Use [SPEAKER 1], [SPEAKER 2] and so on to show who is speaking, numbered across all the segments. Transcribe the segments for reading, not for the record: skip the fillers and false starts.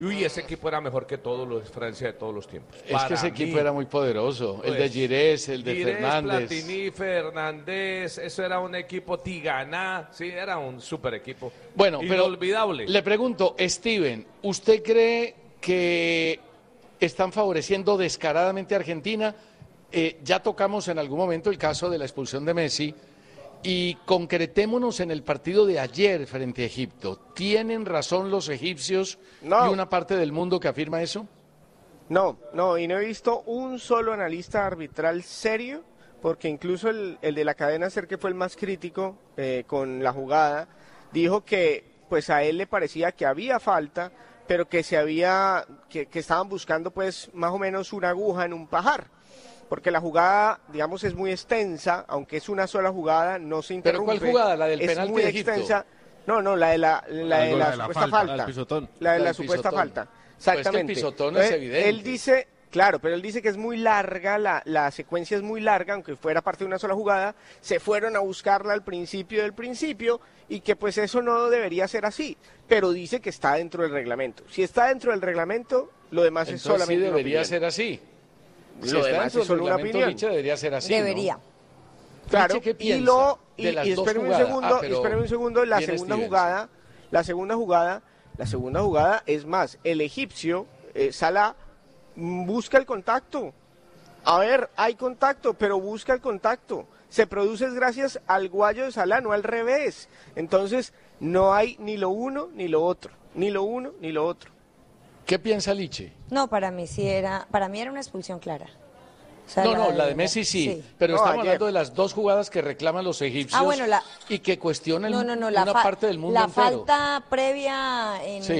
[SPEAKER 1] Uy, ese equipo era mejor que todos los de Francia de todos los tiempos.
[SPEAKER 2] Es que ese equipo era muy poderoso. El de Girés, el de Fernández.
[SPEAKER 1] Platini, Fernández, eso era un equipo Tiganá, sí, era un super equipo.
[SPEAKER 2] Bueno,
[SPEAKER 1] inolvidable.
[SPEAKER 2] Pero le pregunto, Steven, ¿usted cree que están favoreciendo descaradamente a Argentina? Ya tocamos en algún momento el caso de la expulsión de Messi. Y concretémonos en el partido de ayer frente a Egipto. ¿Tienen razón los egipcios y una parte del mundo que afirma eso?
[SPEAKER 3] No, y no he visto un solo analista arbitral serio, porque incluso el de la cadena SER, que fue el más crítico con la jugada, dijo que pues a él le parecía que había falta, pero que que estaban buscando pues más o menos una aguja en un pajar. Porque la jugada, digamos, es muy extensa, aunque es una sola jugada, no se interrumpe.
[SPEAKER 2] ¿Pero cuál jugada? ¿La del penalti de Egipto?
[SPEAKER 3] Extensa. No, la de la supuesta falta. La de la supuesta falta. Exactamente.
[SPEAKER 2] Pues que el pisotón es evidente.
[SPEAKER 3] Él dice, claro, pero él dice que es muy larga, la secuencia es muy larga, aunque fuera parte de una sola jugada, se fueron a buscarla al principio del principio, y que pues eso no debería ser así, pero dice que está dentro del reglamento. Si está dentro del reglamento, lo demás
[SPEAKER 2] entonces
[SPEAKER 3] es solamente
[SPEAKER 2] sí debería
[SPEAKER 3] una opinión.
[SPEAKER 2] ser así.
[SPEAKER 3] Si lo demás es solo una opinión.
[SPEAKER 2] Licha, debería ser así,
[SPEAKER 4] debería.
[SPEAKER 2] ¿no?
[SPEAKER 3] Claro,
[SPEAKER 2] ¿Qué piensa de las dos
[SPEAKER 3] espérame
[SPEAKER 2] jugadas?
[SPEAKER 3] un segundo, la segunda jugada es más, el egipcio, Salah, busca el contacto. A ver, hay contacto, pero busca el contacto. Se produce gracias al guayo de Salah, no al revés. Entonces, no hay ni lo uno ni lo otro. Ni lo uno ni lo otro.
[SPEAKER 2] ¿Qué piensa Liche?
[SPEAKER 4] No, para mí era una expulsión clara. O sea,
[SPEAKER 2] la de Messi sí, pero estamos hablando de las dos jugadas que reclaman los egipcios y que cuestionan una parte del mundo entero.
[SPEAKER 4] La falta previa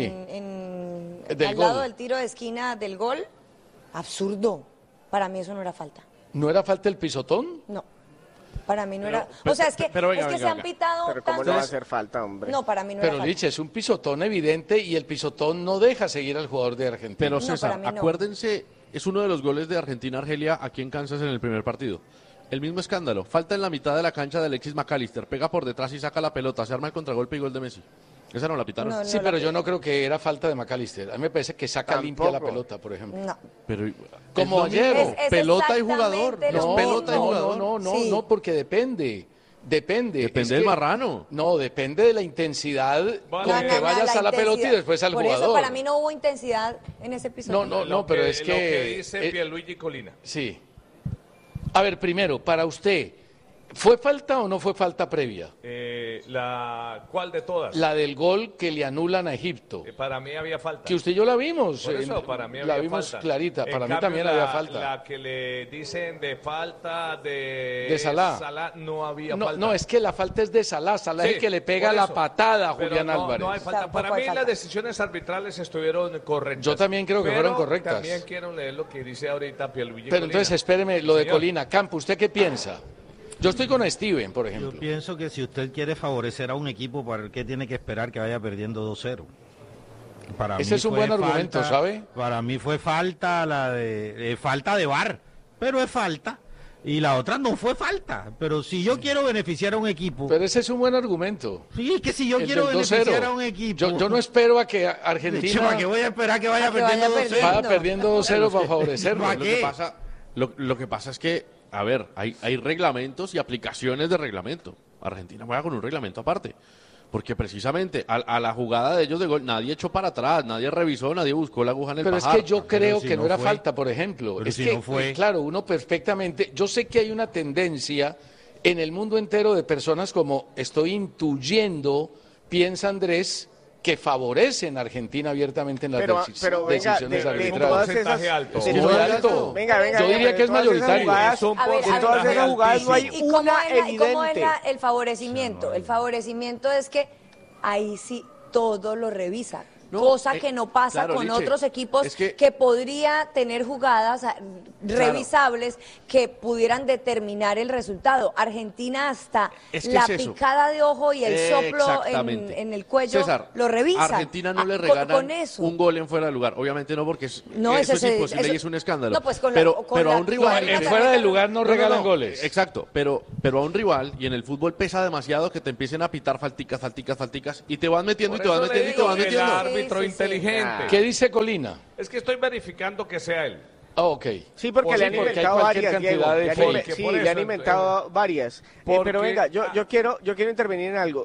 [SPEAKER 4] al lado del tiro de esquina del gol, absurdo. Para mí eso no era falta.
[SPEAKER 2] ¿No era falta el pisotón?
[SPEAKER 4] No. Para mí no era. O sea, es que se han pitado.
[SPEAKER 3] Pero ¿cómo no va a hacer falta, hombre?
[SPEAKER 4] No, para mí no era falta.
[SPEAKER 2] Pero Liche, es un pisotón evidente y el pisotón no deja seguir al jugador de Argentina.
[SPEAKER 5] Pero César, acuérdense, es uno de los goles de Argentina-Argelia aquí en Kansas en el primer partido. El mismo escándalo. Falta en la mitad de la cancha de Alexis McAllister. Pega por detrás y saca la pelota. Se arma el contragolpe y gol de Messi. ¿Esa no la pitaron?
[SPEAKER 2] Sí, pero yo no creo que era falta de McAllister. A mí me parece que saca limpia la pelota, por ejemplo.
[SPEAKER 4] No.
[SPEAKER 5] Pero
[SPEAKER 2] como ayer.
[SPEAKER 5] Pelota y jugador.
[SPEAKER 2] No, pelota y jugador. No, porque depende. Depende
[SPEAKER 5] del marrano.
[SPEAKER 2] No, depende de la intensidad con que vayas a la pelota y después al jugador.
[SPEAKER 4] Por eso para mí no hubo intensidad en ese episodio.
[SPEAKER 1] No,
[SPEAKER 2] pero es que...
[SPEAKER 1] Lo que dice Pierluigi Colina.
[SPEAKER 2] Sí. A ver, primero, para usted, ¿fue falta o no fue falta previa?
[SPEAKER 1] ¿Cuál de todas?
[SPEAKER 2] La del gol que le anulan a Egipto.
[SPEAKER 1] Para mí había falta.
[SPEAKER 2] Que usted y yo la vimos.
[SPEAKER 1] Por eso, para mí había
[SPEAKER 2] la vimos
[SPEAKER 1] falta.
[SPEAKER 2] Clarita. Para mí
[SPEAKER 1] cambio,
[SPEAKER 2] también había falta.
[SPEAKER 1] La que le dicen de falta de
[SPEAKER 2] Salah
[SPEAKER 1] no había falta.
[SPEAKER 2] No, es que la falta es de Salah. Salah es el que le pega la patada a Julián Álvarez.
[SPEAKER 1] No hay falta. Para mí las decisiones arbitrales estuvieron correctas.
[SPEAKER 2] Yo también creo que fueron correctas.
[SPEAKER 1] También quiero leer lo que dice ahorita Pierluigi
[SPEAKER 2] Pero
[SPEAKER 1] Colina.
[SPEAKER 2] entonces espéreme, lo de Colina. Campo, ¿usted qué piensa? Yo estoy con Steven, por ejemplo.
[SPEAKER 6] Yo pienso que si usted quiere favorecer a un equipo, ¿para qué tiene que esperar que vaya perdiendo 2-0?
[SPEAKER 2] Ese es un buen argumento, ¿sabe?
[SPEAKER 6] Para mí fue falta falta de VAR, pero es falta. Y la otra no fue falta. Pero si yo quiero beneficiar a un equipo...
[SPEAKER 2] Pero ese es un buen argumento.
[SPEAKER 6] Sí, es que si yo quiero beneficiar a un equipo...
[SPEAKER 2] Yo no espero a que Argentina...
[SPEAKER 6] ¿Para qué voy a esperar que vaya perdiendo 2-0?
[SPEAKER 2] Vaya perdiendo 2-0 para favorecerlo.
[SPEAKER 5] Lo que pasa es que, a ver, hay reglamentos y aplicaciones de reglamento. Argentina juega con un reglamento aparte. Porque precisamente a la jugada de ellos de gol, nadie echó para atrás, nadie revisó, nadie buscó la aguja en el pajar.
[SPEAKER 2] Pero es que yo creo que no era falta, por ejemplo.
[SPEAKER 6] Pero
[SPEAKER 2] es
[SPEAKER 6] si
[SPEAKER 2] que,
[SPEAKER 6] no fue.
[SPEAKER 2] Claro, uno perfectamente... Yo sé que hay una tendencia en el mundo entero de personas como estoy intuyendo, piensa Andrés, que favorecen a Argentina abiertamente en las decisiones arbitrales. Muy alto. Yo diría que es mayoritario.
[SPEAKER 3] En todas esas jugadas no hay una evidente.
[SPEAKER 4] ¿Y cómo es el favorecimiento? El favorecimiento es que ahí sí todo lo revisan. Cosa que no pasa con otros equipos que podría tener jugadas revisables que pudieran determinar el resultado. Argentina hasta la picada de ojo y el soplo en el cuello lo revisan.
[SPEAKER 5] A Argentina no le regalan un gol en fuera de lugar. Obviamente no, porque eso es imposible y es un escándalo.
[SPEAKER 4] No, pues
[SPEAKER 5] pero a un rival...
[SPEAKER 2] En fuera del lugar no regalan goles.
[SPEAKER 5] Exacto, pero a un rival, y en el fútbol pesa demasiado que te empiecen a pitar falticas y te van metiendo y te van metiendo y te van metiendo.
[SPEAKER 1] árbitro inteligente.
[SPEAKER 2] ¿Qué dice Colina?
[SPEAKER 1] Es que estoy verificando que sea él.
[SPEAKER 2] Ok.
[SPEAKER 3] Sí, porque le han inventado varias, Diego. Le han inventado varias. Pero venga, yo quiero intervenir en algo.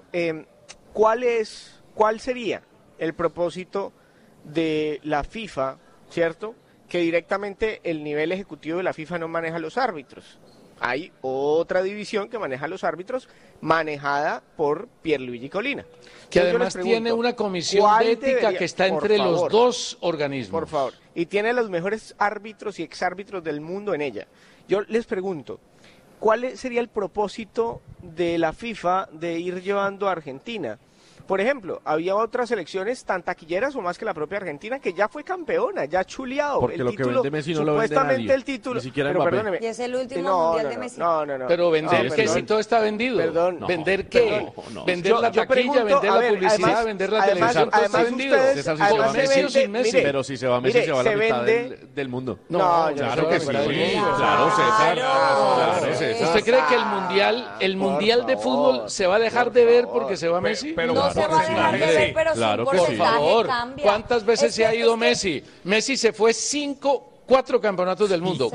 [SPEAKER 3] ¿Cuál sería el propósito de la FIFA, cierto? Que directamente el nivel ejecutivo de la FIFA no maneja los árbitros. Hay otra división que maneja los árbitros, manejada por Pierluigi Colina.
[SPEAKER 2] Que además tiene una comisión de ética que está entre los dos organismos.
[SPEAKER 3] Por favor. Y tiene los mejores árbitros y exárbitros del mundo en ella. Yo les pregunto, ¿cuál sería el propósito de la FIFA de ir llevando a Argentina? Por ejemplo, había otras selecciones tan taquilleras o más que la propia Argentina que ya fue campeona, ya ha chuleado.
[SPEAKER 5] Porque lo título, que vende Messi no lo vende nadie.
[SPEAKER 3] El título,
[SPEAKER 5] ni siquiera
[SPEAKER 3] pero
[SPEAKER 5] perdóneme.
[SPEAKER 4] Y es el último mundial de Messi.
[SPEAKER 3] No.
[SPEAKER 2] Pero vender qué si todo está vendido.
[SPEAKER 3] Perdón.
[SPEAKER 2] ¿Vender qué? Vender la taquilla, vender la publicidad, vender la televisión. Todo está vendido.
[SPEAKER 5] Con Messi o sin Messi. Pero si se va Messi, se va la mitad del mundo.
[SPEAKER 2] No,
[SPEAKER 5] claro que sí.
[SPEAKER 2] Claro, César. ¿Usted cree que el mundial de fútbol se va a dejar de ver porque se va Messi?
[SPEAKER 4] No se va a dejar de ver, pero
[SPEAKER 5] claro,
[SPEAKER 4] por
[SPEAKER 2] favor,
[SPEAKER 4] cambia.
[SPEAKER 2] ¿Cuántas veces se ha ido Messi? Messi se fue 4 campeonatos del mundo.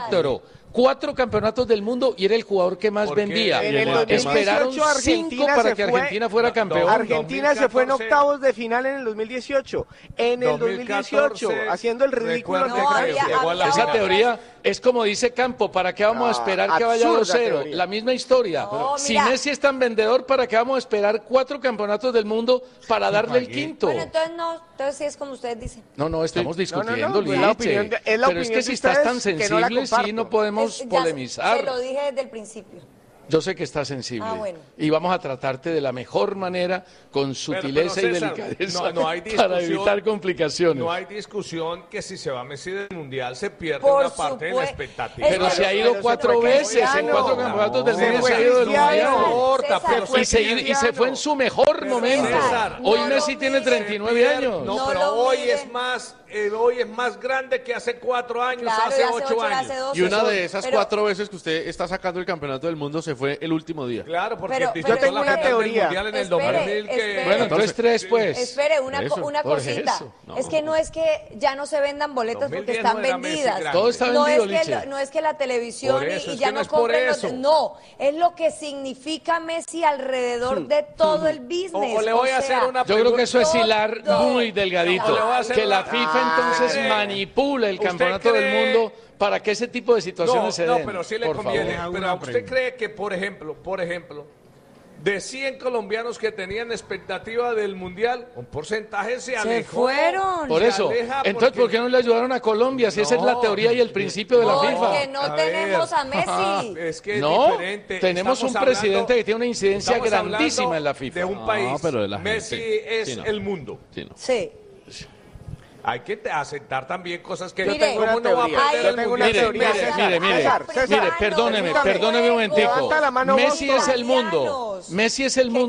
[SPEAKER 2] 4 campeonatos del mundo y era el jugador que más vendía. Esperaron 5 para que Argentina fuera campeón.
[SPEAKER 3] Argentina se fue en octavos de final en el 2018. En el 2018, haciendo el ridículo.
[SPEAKER 2] Esa teoría es como dice Campo, ¿para qué vamos a esperar que vaya 2-0? La misma historia. Si Messi es tan vendedor, ¿para qué vamos a esperar 4 campeonatos del mundo para darle el quinto?
[SPEAKER 4] Bueno, entonces sí es como ustedes dicen.
[SPEAKER 2] No, estamos discutiendo, Liche. Pero es que si estás tan sensible, sí no podemos polemizar.
[SPEAKER 4] Se lo dije desde el principio.
[SPEAKER 2] Yo sé que está sensible.
[SPEAKER 4] Bueno.
[SPEAKER 2] Y vamos a tratarte de la mejor manera, con sutileza
[SPEAKER 1] pero César,
[SPEAKER 2] y delicadeza,
[SPEAKER 1] no hay
[SPEAKER 2] para evitar complicaciones.
[SPEAKER 1] No hay discusión que si se va Messi del Mundial se pierde
[SPEAKER 4] Por
[SPEAKER 1] una parte de la expectativa.
[SPEAKER 2] Pero se ha ido 4 veces, en 4 campeonatos del mundo se ha ido del Mundial. Y se fue en su mejor momento. Hoy Messi tiene 39 años.
[SPEAKER 1] No, pero hoy es más grande que hace 4 años, hace 8 años.
[SPEAKER 5] Y una de esas 4 veces que usted está sacando el campeonato del mundo se fue el último día.
[SPEAKER 1] Claro, porque
[SPEAKER 3] yo tengo una teoría.
[SPEAKER 1] En el 2000
[SPEAKER 2] Bueno, entonces 3 pues.
[SPEAKER 4] Espere, una cosita. Es que no es que ya no se vendan boletas porque están vendidas.
[SPEAKER 2] Todo está vendido,
[SPEAKER 4] no es que la televisión y ya no
[SPEAKER 1] compren
[SPEAKER 4] los... No, es lo que significa Messi alrededor de todo el business.
[SPEAKER 1] O le voy a hacer una pregunta.
[SPEAKER 2] Yo creo que eso es hilar muy delgadito. Que la FIFA entonces manipula el campeonato del mundo para que ese tipo de situaciones se den.
[SPEAKER 1] No, pero sí le conviene. Pero ¿usted cree que, por ejemplo, de 100 colombianos que tenían expectativa del Mundial, un porcentaje se alejó?
[SPEAKER 4] Se fueron.
[SPEAKER 2] Por eso. Entonces, ¿por qué no le ayudaron a Colombia? Si esa es la teoría y el principio de la FIFA.
[SPEAKER 4] Porque no tenemos a Messi.
[SPEAKER 1] Es que es
[SPEAKER 2] no,
[SPEAKER 1] diferente.
[SPEAKER 2] tenemos un presidente que tiene una incidencia grandísima en la FIFA.
[SPEAKER 1] De un país.
[SPEAKER 5] Pero de la
[SPEAKER 1] Messi
[SPEAKER 5] gente.
[SPEAKER 1] es el mundo.
[SPEAKER 4] Sí.
[SPEAKER 1] Hay que aceptar también cosas que...
[SPEAKER 4] Mire,
[SPEAKER 1] ¿cómo no va a perder el Mundial?
[SPEAKER 2] Mire, perdóneme un momentico. Messi es el mundo. Messi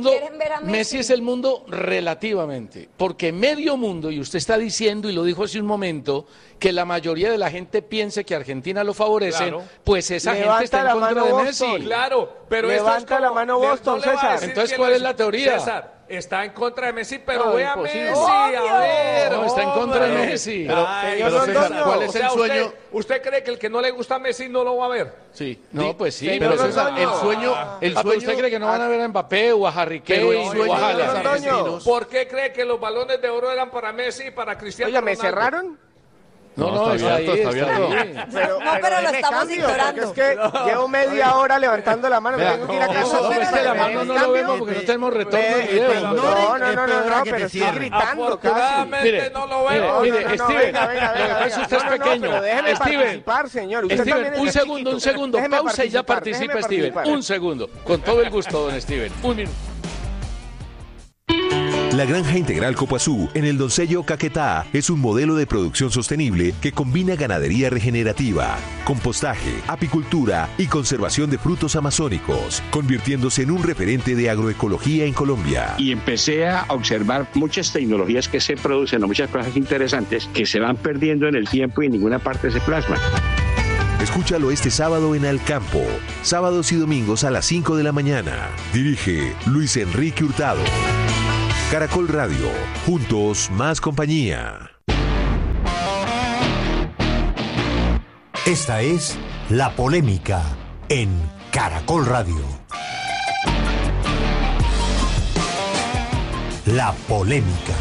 [SPEAKER 2] es el mundo relativamente. Porque medio mundo, y usted está diciendo, y lo dijo hace un momento, que la mayoría de la gente piense que Argentina lo favorece, pues esa gente está en contra de Messi.
[SPEAKER 1] Claro, pero
[SPEAKER 3] levanta la mano Boston, César.
[SPEAKER 2] Entonces, ¿cuál es la teoría?
[SPEAKER 1] César, está en contra de Messi, pero ve a Messi,
[SPEAKER 4] a
[SPEAKER 1] ver.
[SPEAKER 2] No, está en contra de Messi.
[SPEAKER 5] Pero César, ¿cuál es el sueño?
[SPEAKER 1] ¿Usted cree que el que no le gusta a Messi no lo va a ver?
[SPEAKER 5] Sí.
[SPEAKER 2] No, pues sí.
[SPEAKER 5] Pero César, el sueño...
[SPEAKER 2] ¿Usted cree que no van a ver a Mbappé o a Harry Kane o a Haaland?
[SPEAKER 1] ¿Por qué cree que los balones de oro eran para Messi y para Cristiano
[SPEAKER 3] Oiga,
[SPEAKER 1] Ronaldo?
[SPEAKER 3] ¿me cerraron?
[SPEAKER 2] No, está ahí.
[SPEAKER 3] Pero
[SPEAKER 4] lo estamos ignorando.
[SPEAKER 3] Es que llevo media hora levantando la mano. Tengo que ir a casa.
[SPEAKER 2] Es que la mano no lo vemos porque no tenemos retorno de video.
[SPEAKER 3] No, pero estoy gritando casi.
[SPEAKER 1] Mire, no lo veo.
[SPEAKER 2] Mire, Steven, lo que pasa es que usted es pequeño.
[SPEAKER 3] Déjeme participar, señor.
[SPEAKER 2] Steven, un segundo. Pausa y ya participa, Steven. Un segundo. Con todo el gusto, don Steven. Un minuto.
[SPEAKER 7] La Granja Integral Copuazú, en el Doncello Caquetá, es un modelo de producción sostenible que combina ganadería regenerativa, compostaje, apicultura y conservación de frutos amazónicos, convirtiéndose en un referente de agroecología en Colombia.
[SPEAKER 8] Y empecé a observar muchas tecnologías que se producen, muchas cosas interesantes que se van perdiendo en el tiempo y en ninguna parte se plasman.
[SPEAKER 7] Escúchalo este sábado en Al Campo, sábados y domingos a las 5 de la mañana. Dirige Luis Enrique Hurtado. Caracol Radio, juntos más compañía.
[SPEAKER 9] Esta es La Polémica en Caracol Radio. La Polémica.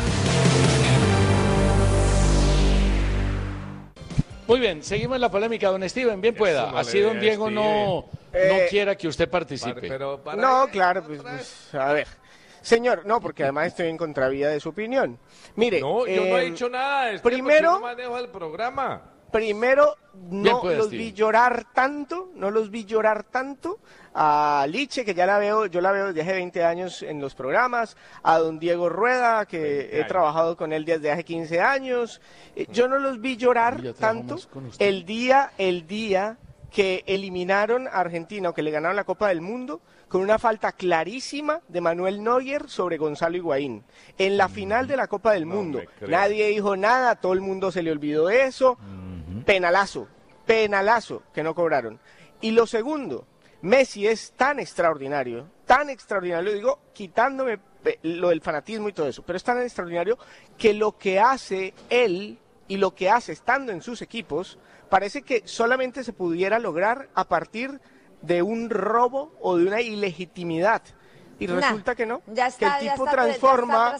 [SPEAKER 2] Muy bien, seguimos la polémica, don Steven, bien pueda. No así don Diego no quiera que usted participe.
[SPEAKER 3] No, claro, pues, a ver. Señor, no, porque además estoy en contravía de su opinión. Mire,
[SPEAKER 1] no, yo no he dicho nada.
[SPEAKER 3] Primero,
[SPEAKER 1] yo no manejo el programa.
[SPEAKER 3] Primero, no los vi llorar tanto a Liche, que yo la veo desde hace 20 años en los programas, a don Diego Rueda, que he trabajado con él desde hace 15 años. Yo no los vi llorar tanto el día que eliminaron a Argentina o que le ganaron la Copa del Mundo con una falta clarísima de Manuel Neuer sobre Gonzalo Higuaín en la final de la Copa del Mundo. Nadie dijo nada, todo el mundo se le olvidó eso. Penalazo que no cobraron. Y lo segundo, Messi es tan extraordinario, lo digo quitándome lo del fanatismo y todo eso, pero es tan extraordinario que lo que hace él y lo que hace estando en sus equipos parece que solamente se pudiera lograr a partir de un robo o de una ilegitimidad. Y resulta que no, que el tipo transforma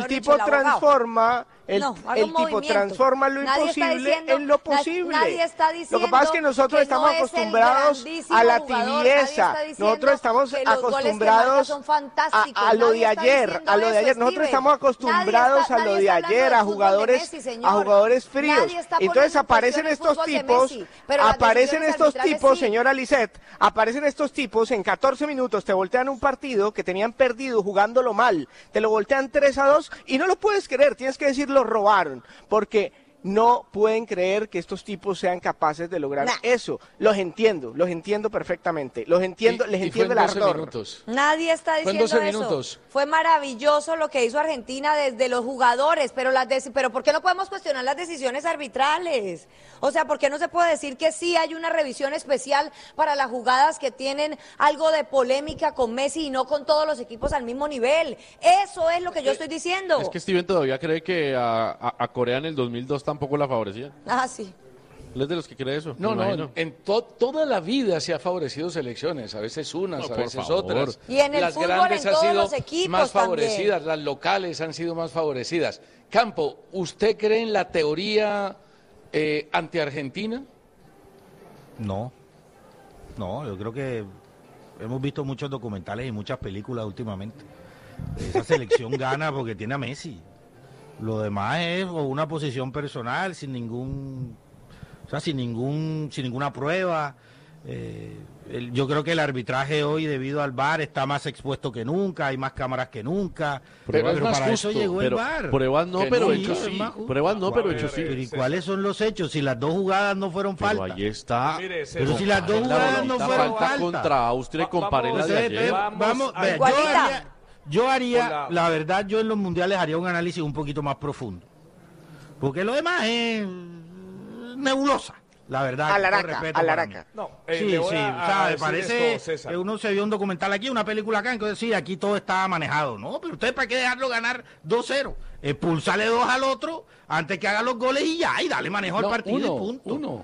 [SPEAKER 3] lo imposible en lo posible. Lo que pasa es que nosotros estamos acostumbrados a la tibieza, nosotros estamos acostumbrados a lo de ayer, nosotros estamos acostumbrados a lo de ayer, a jugadores fríos. Entonces aparecen estos tipos, señora Lisset, aparecen estos tipos en 14 minutos, te voltean un partido que tenían perdido jugándolo mal, te lo voltean 3-2 y no lo puedes creer, tienes que decir lo robaron, porque no pueden creer que estos tipos sean capaces de lograr eso. Los entiendo perfectamente, les entiendo el ardor.
[SPEAKER 2] Minutos.
[SPEAKER 4] Nadie está diciendo eso. Fue maravilloso lo que hizo Argentina desde los jugadores, pero ¿por qué no podemos cuestionar las decisiones arbitrales? O sea, ¿por qué no se puede decir que sí hay una revisión especial para las jugadas que tienen algo de polémica con Messi y no con todos los equipos al mismo nivel? Eso es lo que yo estoy diciendo.
[SPEAKER 5] Es que Steven todavía cree que a Corea en el 2002 tampoco la favorecía.
[SPEAKER 4] Sí.
[SPEAKER 5] ¿Él es de los que cree eso?
[SPEAKER 2] No, en toda la vida se ha favorecido selecciones, a veces unas, a veces otras.
[SPEAKER 4] Y en el
[SPEAKER 2] las
[SPEAKER 4] fútbol,
[SPEAKER 2] grandes
[SPEAKER 4] en
[SPEAKER 2] han
[SPEAKER 4] todos
[SPEAKER 2] sido
[SPEAKER 4] los equipos
[SPEAKER 2] más
[SPEAKER 4] también.
[SPEAKER 2] favorecidas, las locales han sido más favorecidas. Campo, ¿usted cree en la teoría anti-Argentina?
[SPEAKER 6] No, yo creo que hemos visto muchos documentales y muchas películas últimamente. Esa selección gana porque tiene a Messi. Lo demás es una posición personal sin ninguna prueba. Yo creo que el arbitraje hoy, debido al VAR, está más expuesto que nunca, hay más cámaras que nunca.
[SPEAKER 2] Pero
[SPEAKER 6] para
[SPEAKER 2] justo,
[SPEAKER 6] eso llegó el VAR.
[SPEAKER 5] Pruebas no, pero hechos sí. Pruebas no, pero hechos sí.
[SPEAKER 6] ¿Y cuáles son los hechos? Si las dos jugadas no fueron falta.
[SPEAKER 5] Pero ahí está.
[SPEAKER 6] Pero si las dos jugadas no fueron falta.
[SPEAKER 5] Contra Austria y comparé la de ayer.
[SPEAKER 6] Yo haría, la verdad, yo en los mundiales haría un análisis un poquito más profundo. Porque lo demás es nebulosa, la verdad.
[SPEAKER 3] A la araca.
[SPEAKER 6] No, me parece que uno se vio un documental aquí, una película acá, entonces sí, aquí todo está manejado. No, pero usted para qué dejarlo ganar 2-0, expulsarle 2 al otro antes que haga los goles y ya, y dale manejo al partido y punto.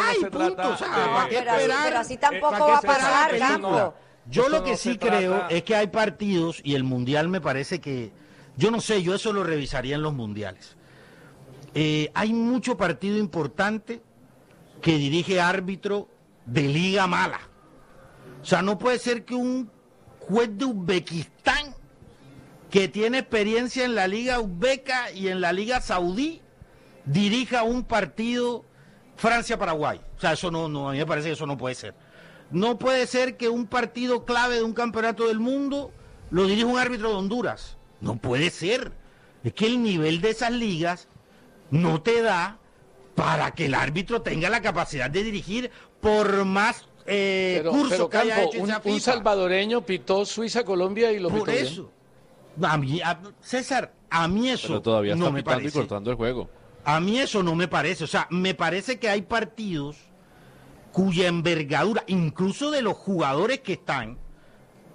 [SPEAKER 4] Pero así tampoco va a pasar, Campo.
[SPEAKER 6] Yo lo que sí creo es que hay partidos, y el Mundial me parece que, yo no sé, yo eso lo revisaría en los Mundiales. Hay mucho partido importante que dirige árbitro de liga mala. O sea, no puede ser que un juez de Uzbekistán, que tiene experiencia en la liga uzbeca y en la liga saudí, dirija un partido Francia-Paraguay. O sea, eso no, a mí me parece que eso no puede ser. No puede ser que un partido clave de un campeonato del mundo lo dirija un árbitro de Honduras. No puede ser. Es que el nivel de esas ligas no te da para que el árbitro tenga la capacidad de dirigir por más cursos que haya hecho esa FIFA.
[SPEAKER 2] Un salvadoreño pitó Suiza-Colombia y lo pitó
[SPEAKER 6] por eso. César, a mí eso
[SPEAKER 5] pero todavía
[SPEAKER 6] no
[SPEAKER 5] está
[SPEAKER 6] me
[SPEAKER 5] pitando
[SPEAKER 6] parece.
[SPEAKER 5] y cortando el juego.
[SPEAKER 6] A mí eso no me parece. O sea, me parece que hay partidos cuya envergadura, incluso de los jugadores que están,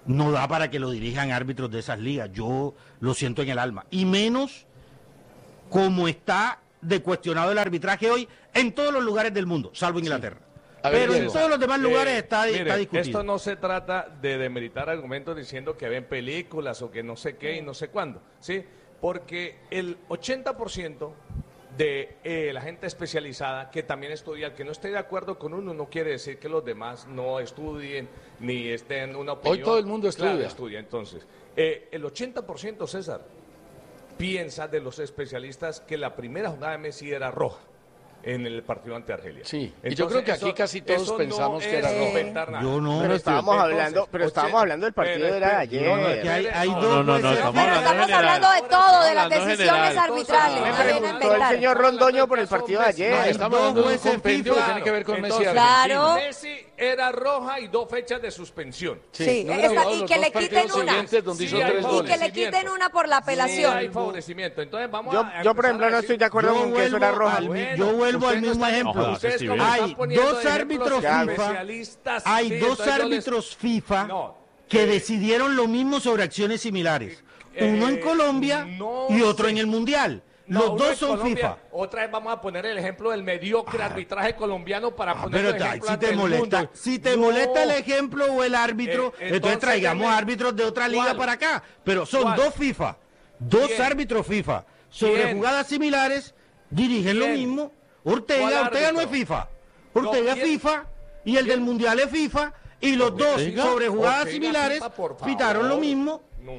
[SPEAKER 6] no da para que lo dirijan árbitros de esas ligas. Yo lo siento en el alma. Y menos como está de cuestionado el arbitraje hoy en todos los lugares del mundo, salvo Inglaterra. Pero en todos los demás lugares está discutido.
[SPEAKER 1] Esto no se trata de demeritar argumentos diciendo que ven películas o que no sé qué y no sé cuándo, ¿sí? Porque el 80% de la gente especializada que también estudia, el que no esté de acuerdo con uno no quiere decir que los demás no estudien ni estén en una opinión.
[SPEAKER 2] Hoy todo el mundo estudia.
[SPEAKER 1] Claro, estudia. Entonces, el 80%, César, piensa de los especialistas que la primera jugada de Messi era roja en el partido ante Argelia.
[SPEAKER 2] Sí, entonces, y yo creo que aquí casi todos pensamos que era roja.
[SPEAKER 6] Yo no.
[SPEAKER 3] Pero estábamos hablando del partido de ayer.
[SPEAKER 6] No,
[SPEAKER 4] estamos hablando de todo, de las decisiones arbitrales.
[SPEAKER 3] Me preguntó el señor Londoño por el partido de ayer.
[SPEAKER 2] Estamos hablando de un compendio que tiene que ver con Messi.
[SPEAKER 4] Claro.
[SPEAKER 1] Messi era roja y 2 fechas de suspensión.
[SPEAKER 4] Sí, y que le quiten una. Y que le quiten una por la apelación.
[SPEAKER 1] Sí, hay favorecimiento. Entonces vamos
[SPEAKER 3] yo por ejemplo, no estoy de acuerdo con que eso era roja.
[SPEAKER 6] Yo vuelvo al mismo ejemplo. Hay dos árbitros FIFA. Hay dos árbitros FIFA que decidieron lo mismo sobre acciones similares. Uno en Colombia y otro en el Mundial. Los dos son FIFA.
[SPEAKER 1] Otra vez vamos a poner el ejemplo del mediocre arbitraje colombiano para poner el ejemplo ante el mundo.
[SPEAKER 6] Si te molesta el ejemplo o el árbitro, entonces traigamos árbitros de otra liga para acá. Pero son dos FIFA, dos árbitros FIFA sobre jugadas similares, dirigen lo mismo. Ortega no es FIFA. Ortega es FIFA y el del Mundial es FIFA y los dos sobre jugadas similares pitaron lo mismo.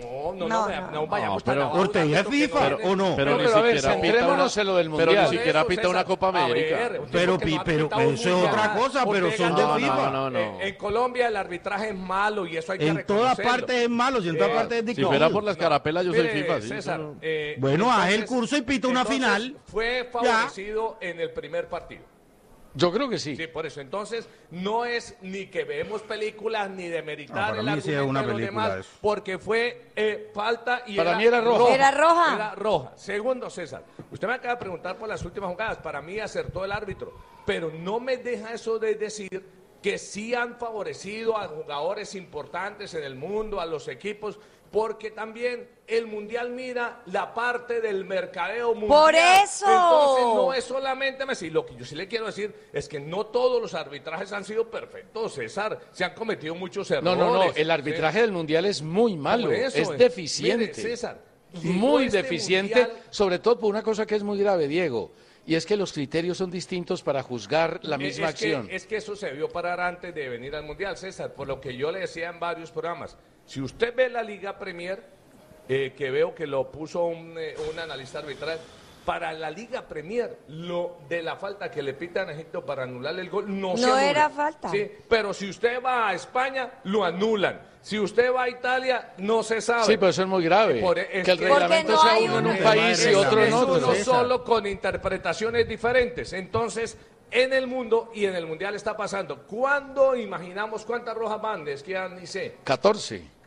[SPEAKER 1] No vayamos tan abajo.
[SPEAKER 6] Ortega es FIFA o no.
[SPEAKER 2] Pero ni siquiera pita
[SPEAKER 5] lo del Mundial. Pero ni siquiera pita una Copa América.
[SPEAKER 6] Pero eso es otra cosa, pero son de FIFA.
[SPEAKER 5] No.
[SPEAKER 1] En Colombia el arbitraje es malo y eso hay que reconocerlo.
[SPEAKER 6] En todas partes es malo, y en todas partes es dictadura.
[SPEAKER 5] Si fuera por las carapelas yo soy FIFA, sí.
[SPEAKER 1] César,
[SPEAKER 6] bueno, haz el curso y pita una final.
[SPEAKER 1] Fue favorecido en el primer partido.
[SPEAKER 2] Yo creo que sí.
[SPEAKER 1] Sí, por eso. Entonces, no es ni que vemos películas ni de meritar el argumento de los demás, porque fue falta y
[SPEAKER 2] para mí era roja.
[SPEAKER 4] Era roja.
[SPEAKER 1] Era roja. Segundo, César, usted me acaba de preguntar por las últimas jugadas. Para mí acertó el árbitro, pero no me deja eso de decir que sí han favorecido a jugadores importantes en el mundo, a los equipos, porque también el Mundial mira la parte del mercadeo mundial.
[SPEAKER 4] ¡Por eso!
[SPEAKER 1] Entonces no es solamente Messi. Lo que yo sí le quiero decir es que no todos los arbitrajes han sido perfectos, César. Se han cometido muchos errores.
[SPEAKER 2] No. El arbitraje del Mundial es muy malo, es deficiente.
[SPEAKER 1] Mire, César,
[SPEAKER 2] muy deficiente, mundial, sobre todo por una cosa que es muy grave, Diego. Y es que los criterios son distintos para juzgar la misma acción.
[SPEAKER 1] Es que eso se vio parar antes de venir al Mundial, César, por lo que yo le decía en varios programas. Si usted ve la Liga Premier, que veo que lo puso un analista arbitral, para la Liga Premier, lo de la falta que le pitan a Egipto para anular el gol, no se anula.
[SPEAKER 4] No era falta.
[SPEAKER 1] Sí, pero si usted va a España, lo anulan. Si usted va a Italia, no se sabe.
[SPEAKER 2] Sí, pero eso es muy grave. Que el reglamento sea uno en un país y otro en otro.
[SPEAKER 1] Uno solo con interpretaciones diferentes. Entonces, en el mundo y en el Mundial está pasando. ¿Cuándo imaginamos cuántas rojas van? Es que ya ni sé.
[SPEAKER 2] 14.